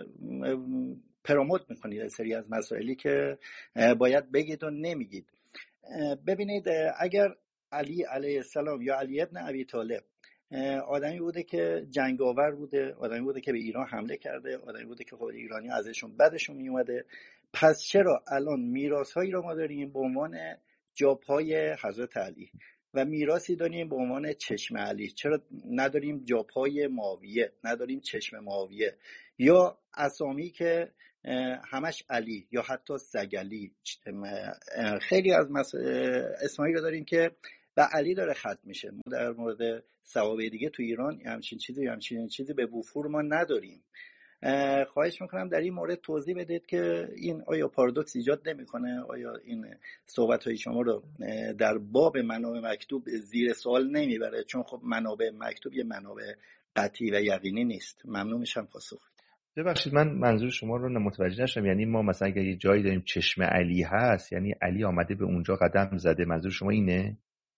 پروموت می‌کنید سری از مسائلی که باید بگید و نمیگید. ببینید اگر علی علیه السلام یا علی ابن ابی طالب آدمی بوده که جنگاور بوده، آدمی بوده که به ایران حمله کرده، آدمی بوده که خود ایرانی ازشون بدشون میومده، پس چرا الان میراث‌هایی رو ما داریم به عنوان جاپای حضرت علی و میراثی داریم به عنوان چشم علی. چرا نداریم جاپای معاویه، نداریم چشم معاویه، یا اسامی که همش علی یا حتی سگلی؟ خیلی از اسمایی رو داریم که به علی داره ختم میشه. ما در مورد صحابه دیگه تو ایران همچین چیزی به وفور ما نداریم. خواهش میکنم در این مورد توضیح بدید که این آیا پارادوکس ایجاد نمیکنه؟ آیا این صحبت های شما رو در باب منابع مکتوب زیر سوال نمیبره؟ چون خب منابع مکتوب یه منابع قطعی و یقینی نیست. ممنون میشم پاسخ. ببخشید من منظور شما رو متوجه نشدم. یعنی ما مثلا اگه یه جایی داریم چشم علی هست، یعنی علی آمده به اونجا قدم زده، منظور شما اینه؟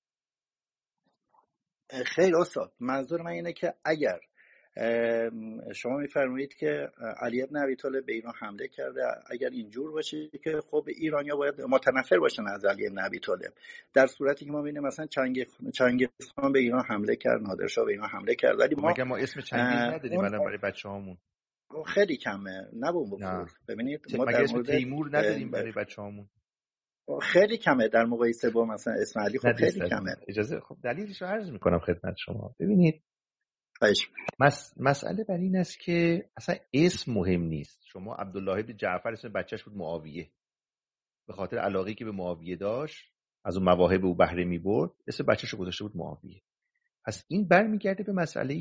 خیر استاد، منظور من اینه که اگر شما میفرمایید که علی ابن ابی طالب به ایران حمله کرده، اگر اینجور باشه که خب ایرانیا باید متنفر باشن از علی ابن ابی طالب، در صورتی که ما ببینیم مثلا چنگیزخان به ایران حمله کرد، نادرشاه به ایران حمله کرد، ولی ما اسم چنگیز ندادیم الان برای بچه‌هامون. خیلی کمه، نه. ببینید ما در مورد تیمور ندادیم برای بچه‌هامون. خیلی کمه در مقایسه با مثلا اسم علی. خب خیلی کمه. اجازه خب دلیلش رو عرض میکنم خدمت شما. ببینید مسئله بر این است که اصلا اسم مهم نیست. شما عبدالله بن جعفر اسم بچهش بود معاویه، به خاطر علاقه‌ای که به معاویه داشت، از اون مواهب او بهره می‌برد، اسم بچه‌شو گذاشته بود معاویه. پس این برمیگرده به مسئله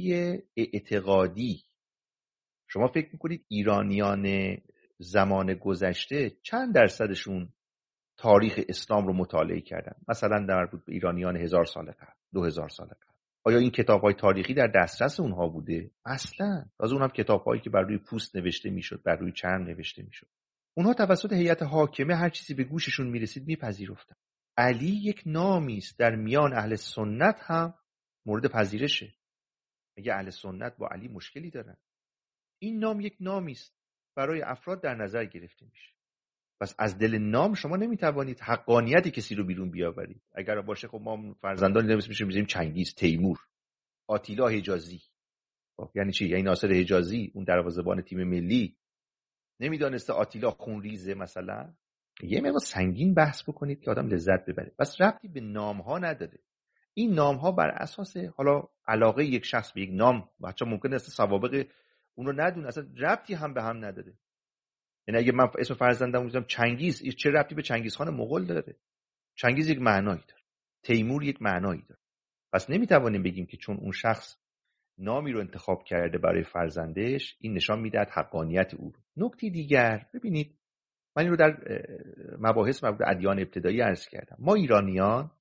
اعتقادی. شما فکر میکنید ایرانیان زمان گذشته چند درصدشون تاریخ اسلام رو مطالعه کردن؟ مثلا مربوط به ایرانیان 1000 سال قبل، 2000 سال قبل. آیا این کتاب‌های تاریخی در دسترس اونها بوده؟ اصلاً. از اونم کتاب‌هایی که بر روی پوست نوشته میشد، بر روی چرم نوشته میشد. اونها توسط هیئت حاکمه هر چیزی به گوششون میرسید میپذیرفتن. علی یک نامی است در میان اهل سنت هم مورد پذیرشه. میگه اهل سنت با علی مشکلی دارن. این نام یک نامی است برای افراد در نظر گرفته میشه. پس از دل نام شما نمیتوانید حقانیت کسی رو بیرون بیاورید. اگر باشه خب ما فرزندان نمیشه میذاریم چنگیز، تیمور، آتیلا حجازی. خب یعنی چی؟ یعنی ناصر حجازی اون دروازه‌بان تیم ملی نمیدانسته آتیلا خونریزه مثلا؟ یه مقدار سنگین بحث بکنید که آدم لذت ببره. بس ربطی به نام‌ها نداره. این نام‌ها بر اساس حالا علاقه یک شخص به یک نام، بچا ممکنه است سوابق اون رو ندونه، اصلا ربطی هم به هم نداره. یعنی اگه من اسم فرزندم میذارم چنگیز، چه ربطی به چنگیزخان مغول داره؟ چنگیز یک معنایی داره، تیمور یک معنایی داره. پس نمیتوانیم بگیم که چون اون شخص نامی رو انتخاب کرده برای فرزندش این نشان میدهد حقانیت او رو. نکته دیگر، ببینید من این رو در مباحث مربوط به ادیان ابتدایی عرض کردم. ما ایرانیان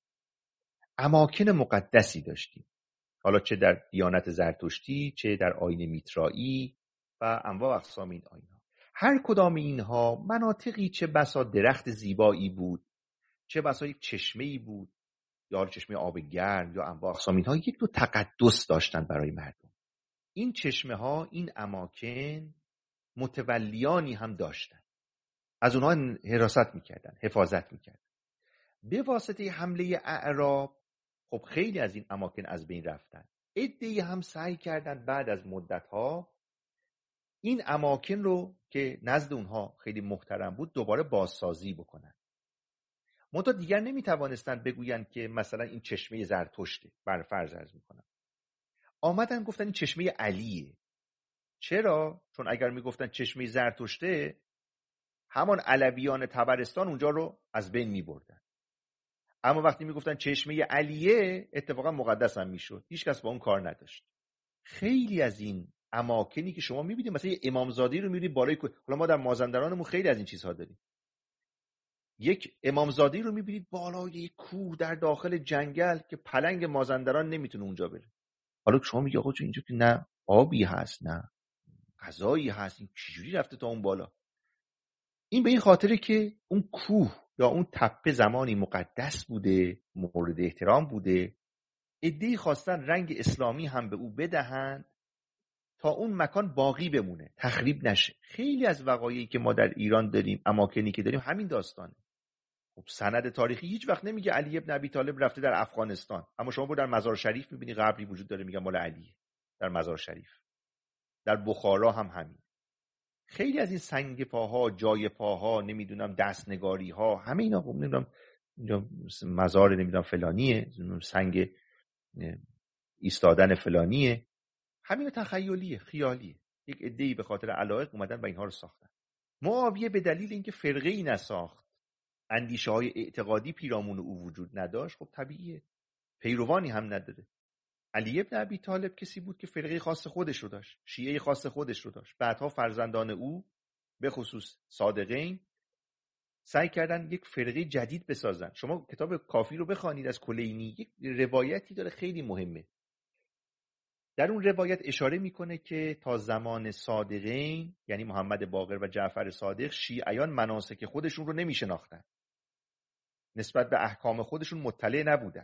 اماکن مقدسی داشتیم، حالا چه در دیانت زرتشتی، چه در آیین میترایی و انواع اقسام این آیین‌ها. هر کدام اینها مناطقی چه بسا درخت زیبایی بود، چه بسا یک چشمه‌ای بود، یا چشمه آب گرم یا انواع اقسام اینها، یک دو تقدس داشتن برای مردم. این چشمه ها، این اماکن متولیانی هم داشتن، از اونها حراست میکردن، حفاظت میکردن. به واسطه حمله اعراب خب خیلی از این اماکن از بین رفتن. عده‌ای هم سعی کردن بعد از مدت‌ها این اماکن رو که نزد اونها خیلی محترم بود دوباره بازسازی بکنن. منتها دیگر نمیتوانستن بگویند که مثلا این چشمه زرتشته، بر فرض عرض میکنم. آمدن گفتن این چشمه علیه. چرا؟ چون اگر میگفتن چشمه زرتشته، همان علویان طبرستان اونجا رو از بین میبردن. اما وقتی میگفتن چشمه علیه، اتفاقا مقدس هم میشد. هیچ کس با اون کار نداشت. خیلی از این اماکنی که شما میبینید، مثلا امامزاده رو میبینید بالای حالا ما در مازندرانمون خیلی از این چیزها داریم. یک امامزاده رو میبینید بالای یک کوه در داخل جنگل که پلنگ مازندران نمیتونه اونجا بره. حالا شما میگی آقا اینجا که نه آبی هست نه غذایی هست، این چجوری رفته تا اون بالا؟ این به این خاطره که اون کوه یا اون تپه زمانی مقدس بوده، مورد احترام بوده. عده‌ای خواستن رنگ اسلامی هم به او بدهند تا اون مکان باقی بمونه، تخریب نشه. خیلی از وقایعی که ما در ایران داریم، اماکنی که داریم، همین داستانه. خب سند تاریخی هیچ وقت نمیگه علی ابن ابی طالب رفته در افغانستان، اما شما در مزار شریف میبینی قبری وجود داره میگن مال علیه در مزار شریف. در بخارا هم همین. خیلی از این سنگ پاها، جای پاها، نمیدونم دستنگاری ها، همه اینا نمیدونم اینجا مزار نمیدونم فلانیه، سنگ ایستادن فلانیه. همین تخیلیه، خیالیه. یک عده‌ای به خاطر علایق اومدن و اینها رو ساختن. معاویه به دلیل اینکه فرقه‌ای نساخت، اندیشه‌های اعتقادی پیرامون او وجود نداشت، خب طبیعیه، پیروانی هم نداره. علی بن ابی طالب کسی بود که فرقه خاص خودش رو داشت، شیعه خاص خودش رو داشت. بعدها فرزندان او به خصوص صادقین سعی کردن یک فرقه جدید بسازن. شما کتاب کافی رو بخوانید از کلینی، یک روایتی داره خیلی مهمه. در اون روایت اشاره میکنه که تا زمان صادقین، یعنی محمد باقر و جعفر صادق، شیعیان مناسک خودشون رو نمیشناختن، نسبت به احکام خودشون مطلع نبودن.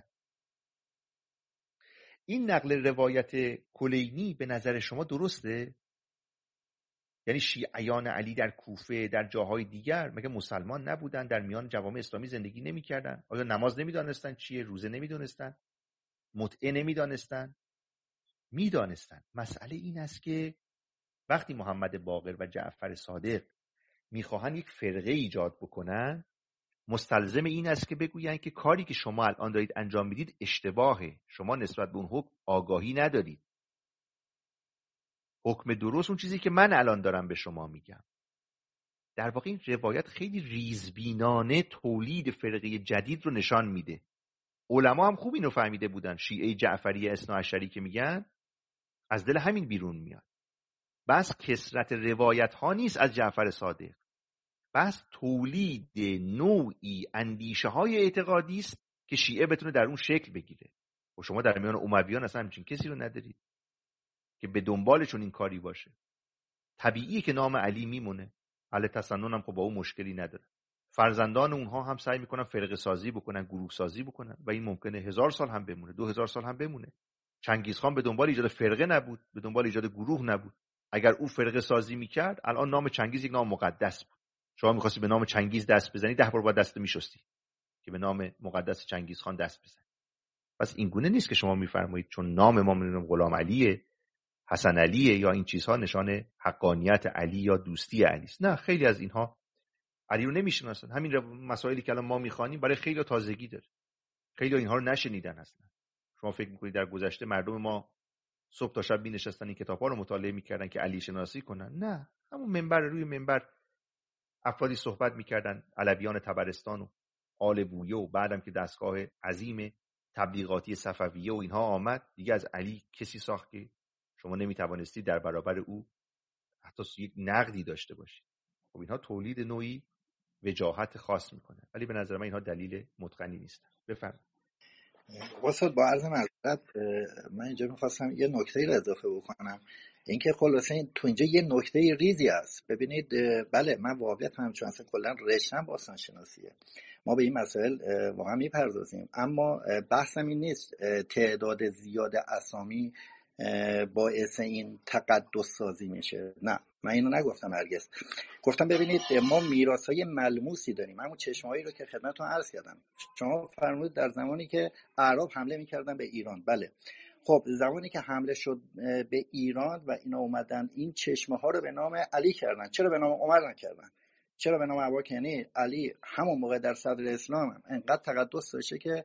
این نقل روایت کلینی به نظر شما درسته؟ یعنی شیعیان علی در کوفه، در جاهای دیگر، مگه مسلمان نبودن؟ در میان جوامع اسلامی زندگی نمی‌کردن؟ آیا نماز نمی‌دانستن چیه؟ روزه نمی‌دانستن؟ متعه نمی‌دانستن؟ می‌دانستن. مسئله این است که وقتی محمد باقر و جعفر صادق می‌خواهند یک فرقه ایجاد بکنن، مستلزم این است که بگویند که کاری که شما الان دارید انجام میدید اشتباهه، شما نسبت به اون حکم آگاهی ندارید. حکم درست اون چیزی که من الان دارم به شما میگم. در واقع این روایت خیلی ریزبینانه تولید فرقه جدید رو نشان میده. علما هم خوب اینو فهمیده بودن. شیعه جعفری اثناعشری که میگن از دل همین بیرون میاد. بس کثرت روایت ها نیست از جعفر صادق، بس تولید نوعی اندیشه های اعتقادی است که شیعه بتونه در اون شکل بگیره. و شما در میان امویان اصلا همچین کسی رو ندارید که به دنبالشون این کاری باشه. طبیعیه که نام علی میمونه. اهل تسنن هم خب با اون مشکلی نداره. فرزندان اونها هم سعی میکنن فرقه سازی بکنن، گروه سازی بکنن و این ممکنه 1000 سال هم بمونه، 2000 سال هم بمونه. چنگیزخان به دنبال ایجاد فرقه نبود، به دنبال ایجاد گروه نبود. اگر او فرقه سازی میکرد، الان نام چنگیز یک نام مقدس بود. شما می‌خواستی به نام چنگیز دست بزنی، 10 بار باید دست میشستی که به نام مقدس چنگیزخان دست بزنی. پس این گونه نیست که شما میفرمایید چون نام ما غلام علیه، حسن علیه یا این چیزها نشان حقانیت علی یا دوستی علی است. نه، خیلی از اینها علی رو نمیشناسن. همین مسائلی که الان ما میخوانیم برای خیلی تازگی داره. خیلی اینها رو نشنیدن اصلا. شما فکر میکنید در گذشته مردم ما صبح تا شب می‌نشستن این کتاب‌ها رو مطالعه می‌کردن که علی شناسی کنن؟ نه، همون منبر روی منبر افرادی صحبت می‌کردن، علویان طبرستان و آل بویه، و بعدم که دستگاه عظیم تبلیغاتی صفویه و اینها آمد، دیگه از علی کسی ساخت که شما نمی‌توانستی در برابر او حتی یک نقدی داشته باشی. خب اینها تولید نوعی وجاهت خاص میکنه، ولی به نظر من اینها دلیل متقنی نیستن. بفرمایید. واسه با عرض معذرت من اینجا میخواستم یه نکته رو اضافه بکنم، اینکه خلاصه این تو اینجا یه نکته ریزی است. ببینید، بله من واقعا چون اصلا کلا رشتم باستان شناسیه، ما به این مسائل واقعا میپردازیم، اما بحثم این نیست تعداد زیاد اسامی باعث این تقدس سازی میشه. نه، من اینو نگفتم هرگز. گفتم ببینید ما میراث‌های ملموسی داریم، همون چشمه‌هایی رو که خدمتتون عرض کردم. شما فرمودید در زمانی که اعراب حمله میکردن به ایران، بله، خب زمانی که حمله شد به ایران و اینا اومدن این چشمه‌ها رو به نام علی کردن، چرا به نام عمر نکردن؟ چرا به نام ابوبکر؟ یعنی علی همون موقع در صدر اسلام هم انقدر تقدس داشته که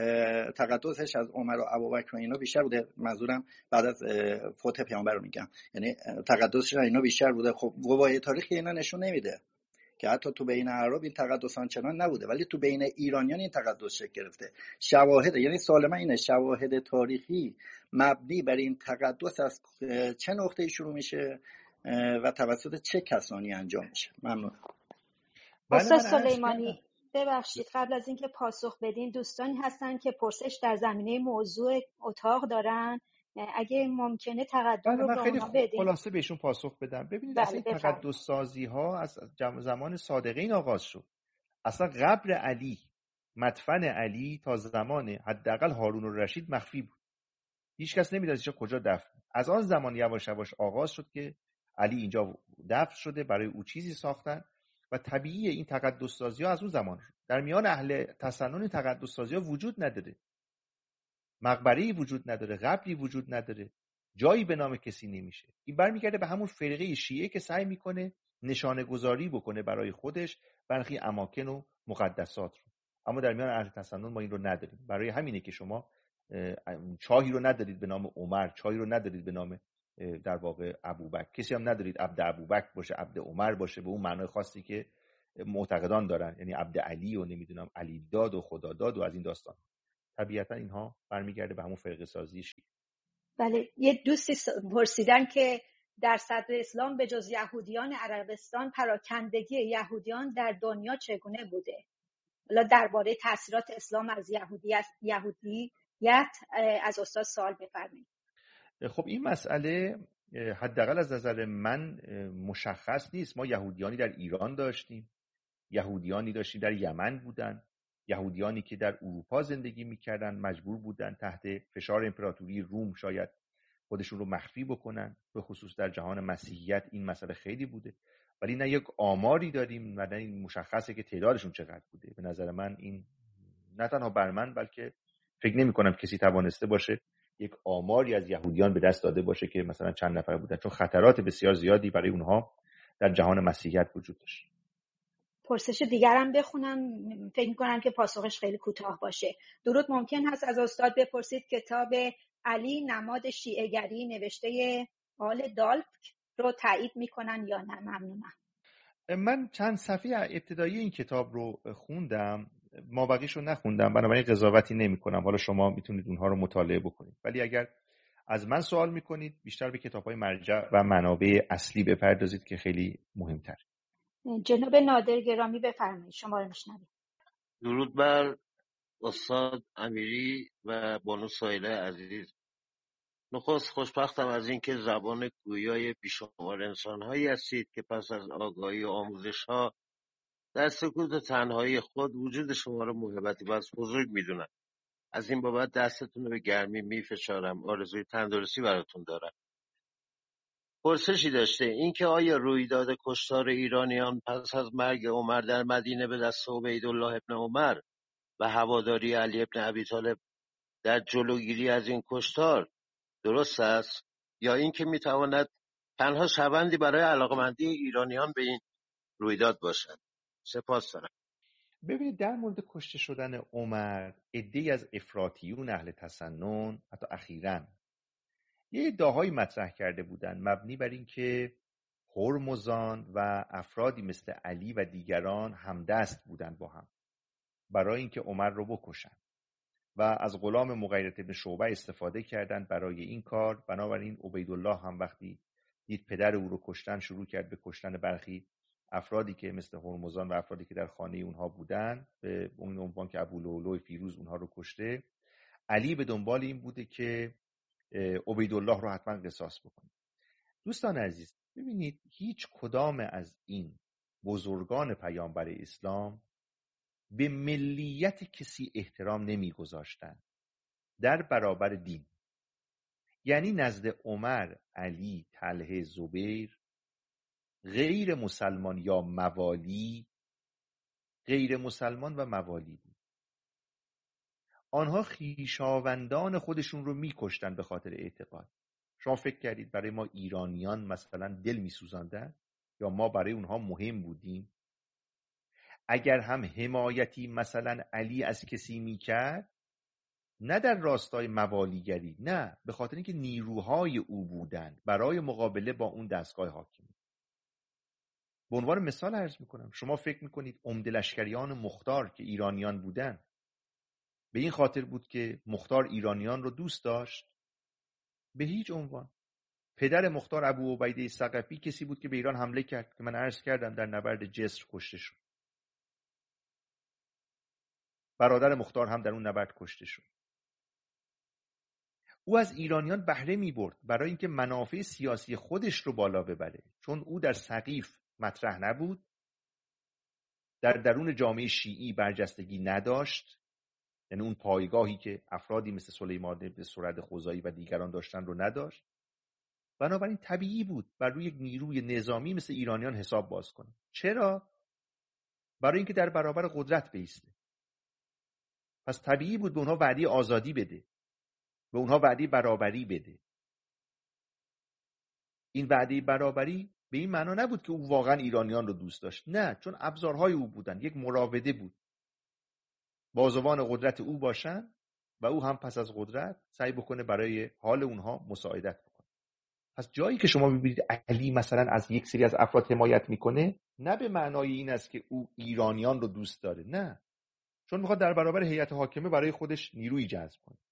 تقدسش از عمر و ابوبکر و اینا بیشتر بوده. منظورم بعد از فوت پیامبر رو میگم، یعنی تقدسش اینا بیشتر بوده. خب گواهی تاریخی اینا نشون نمیده که حتی تو بین اعراب این تقدس آنچنان نبوده، ولی تو بین ایرانیان این تقدس شکل گرفته. شواهد، یعنی سوال من اینه، شواهد تاریخی مبنی بر این تقدس از چه نقطه‌ای شروع میشه و توسط چه کسانی انجام میشه؟ ممنون. استاد سلیمانی، ببخشید قبل از اینکه پاسخ بدین، دوستانی هستن که پرسش در زمینه موضوع اتاق دارن، اگه ممکنه تقدم رو به اونا بدین. خلاصه بهشون پاسخ بدم. ببینید اصلا این تقدس سازی ها از زمان صادقین آغاز شد. اصلا قبر علی، مدفن علی تا زمان حداقل هارون الرشید مخفی بود. هیچ کس نمی‌دونست کجا دفن. از آن زمان یواش یواش آغاز شد که علی اینجا دفن شده، برای او چیزی ساختن و طبیعیه این تقدس سازی ها از اون زمان شد. در میان اهل تسنن تقدس سازی ها وجود نداره. مقبره‌ای وجود نداره، قبری وجود نداره، جایی به نام کسی نمیشه. این برمیگرده به همون فرقه شیعه که سعی میکنه نشانه گذاری بکنه برای خودش برخی اماکن و مقدسات رو. اما در میان اهل تسنن ما این رو نداریم. برای همینه که شما چاهی رو ندارید به نام عمر، چاهی رو ندارید به نام در واقع ابوبکر، کسی هم ندارید عبد ابوبکر باشه، عبد عمر باشه به اون معنای خاصی که معتقدان دارن، یعنی عبد علی و نمیدونم علی داد و خدا داد و از این داستان. طبیعتا اینها برمیگرده به همون فرقه سازی شیعه. بله، یه دوستی پرسیدن که در صدر اسلام به جز یهودیان عربستان پراکندگی یهودیان در دنیا چگونه بوده؟ حالا درباره تاثیرات اسلام از یهودیت از استاد سوال بفرمایید. خب این مسئله حداقل از نظر من مشخص نیست. ما یهودیانی در ایران داشتیم، یهودیانی داشتیم در یمن بودن، یهودیانی که در اروپا زندگی میکردن مجبور بودن تحت فشار امپراتوری روم شاید خودشون رو مخفی بکنن، به خصوص در جهان مسیحیت این مسئله خیلی بوده، ولی نه یک آماری داریم و نه این مشخصه که تعدادشون چقدر بوده. به نظر من این نه تنها بر من بلکه فکر نمی کنم کسی توانسته باشه یک آماری از یهودیان به دست داده باشه که مثلا چند نفر بودن، چون خطرات بسیار زیادی برای اونها در جهان مسیحیت وجود داشت. پرسش دیگرم بخونم، فکر می‌کنم که پاسخش خیلی کوتاه باشه. درود، ممکن هست از استاد بپرسید کتاب علی نماد شیعه‌گری نوشته آل دالک رو تایید میکنن یا نه؟ ممنونم. من چند صفحه ابتدایی این کتاب رو خوندم، مابقیش رو نخوندم، بنابراین قضاوتی نمی‌کنم. حالا شما میتونید اونها رو مطالعه بکنید، ولی اگر از من سوال میکنید بیشتر به کتاب‌های مرجع و منابع اصلی بپردازید که خیلی مهم‌تر. جناب نادر گرامی بفرمایید، شما رو میشنوید. درود بر استاد امیری و بانو سایله عزیز. نخست خوشبختم از اینکه زبان گویای بیشمار انسان‌هایی هستید که پس از آگاهی و آموزش‌ها در سکوت و تنهایی خود وجود شما را موهبتی و از بزرگ می‌دونم. از این بابت دستتون رو به گرمی میفشارم. آرزوی تندرستی براتون دارم. پرسشی داشته، اینکه آیا رویداد کشتار ایرانیان پس از مرگ عمر در مدینه به دست عبیدالله ابن عمر و هواداری علی ابن ابی طالب در جلوگیری از این کشتار درست است، یا اینکه میتواند تنها شبندی برای علاقمندی ایرانیان به این رویداد باشد؟ سپاس دارم. ببینید، در مورد کشته شدن عمر عده‌ای از افراطیون اهل تسنن حتی اخیراً یه ادعاهایی مطرح کرده بودند مبنی بر اینکه هرمزان و افرادی مثل علی و دیگران همدست بودند با هم برای اینکه عمر رو بکشن و از غلام مغیرة بن شعبه استفاده کردند برای این کار. بنابراین عبیدالله هم وقتی دید پدر او رو کشتن شروع کرد به کشتن برخی افرادی که مثل هرمزان و افرادی که در خانه اونها بودن، به اون عنوان که ابولؤلؤ فیروز اونها رو کشته. علی به دنبال این بوده که عبیدالله رو حتما قصاص بکنه. دوستان عزیز، ببینید هیچ کدام از این بزرگان پیامبر اسلام به ملیت کسی احترام نمیگذاشتند در برابر دین. یعنی نزد عمر، علی، طلحه، زبیر غیر مسلمان یا موالی، غیر مسلمان و موالی بود. آنها خویشاوندان خودشون رو میکشتن به خاطر اعتقاد. شما فکر کردید برای ما ایرانیان مثلا دل میسوزاندن یا ما برای اونها مهم بودیم؟ اگر هم حمایتی مثلا علی از کسی میکرد، نه در راستای موالیگری، نه، به خاطر اینکه نیروهای او بودند برای مقابله با اون دستگاه حاکمی. به عنوان مثال عرض میکنم، شما فکر میکنید عمده لشکریان مختار که ایرانیان بودن به این خاطر بود که مختار ایرانیان رو دوست داشت؟ به هیچ عنوان. پدر مختار ابو عبیده ثقفی کسی بود که به ایران حمله کرد که من عرض کردم در نبرد جسر کشته شد. برادر مختار هم در اون نبرد کشته شد. او از ایرانیان بهره می برد برای اینکه منافع سیاسی خودش رو بالا ببره، چون او در سقیف مطرح نبود، در درون جامعه شیعی برجستگی نداشت، یعنی اون پایگاهی که افرادی مثل سلیمان بن سرد خزاعی و دیگران داشتن رو نداشت. بنابراین طبیعی بود بر روی یک نیروی نظامی مثل ایرانیان حساب باز کنه. چرا؟ برای اینکه در برابر قدرت بایسته. پس طبیعی بود به اونها وعده آزادی بده، به اونها وعده برابری بده. این وعده برابری به این معنا نبود که او واقعا ایرانیان رو دوست داشت، نه، چون ابزارهای او بودن، یک مراوده بود. بازوان قدرت او باشن و او هم پس از قدرت سعی بکنه برای حال اونها مساعدت بکنه. پس جایی که شما ببینید علی مثلا از یک سری از افراد حمایت میکنه، نه به معنای این است که او ایرانیان رو دوست داره، نه، چون میخواد در برابر هیئت حاکمه برای خودش نیروی جذب کنه.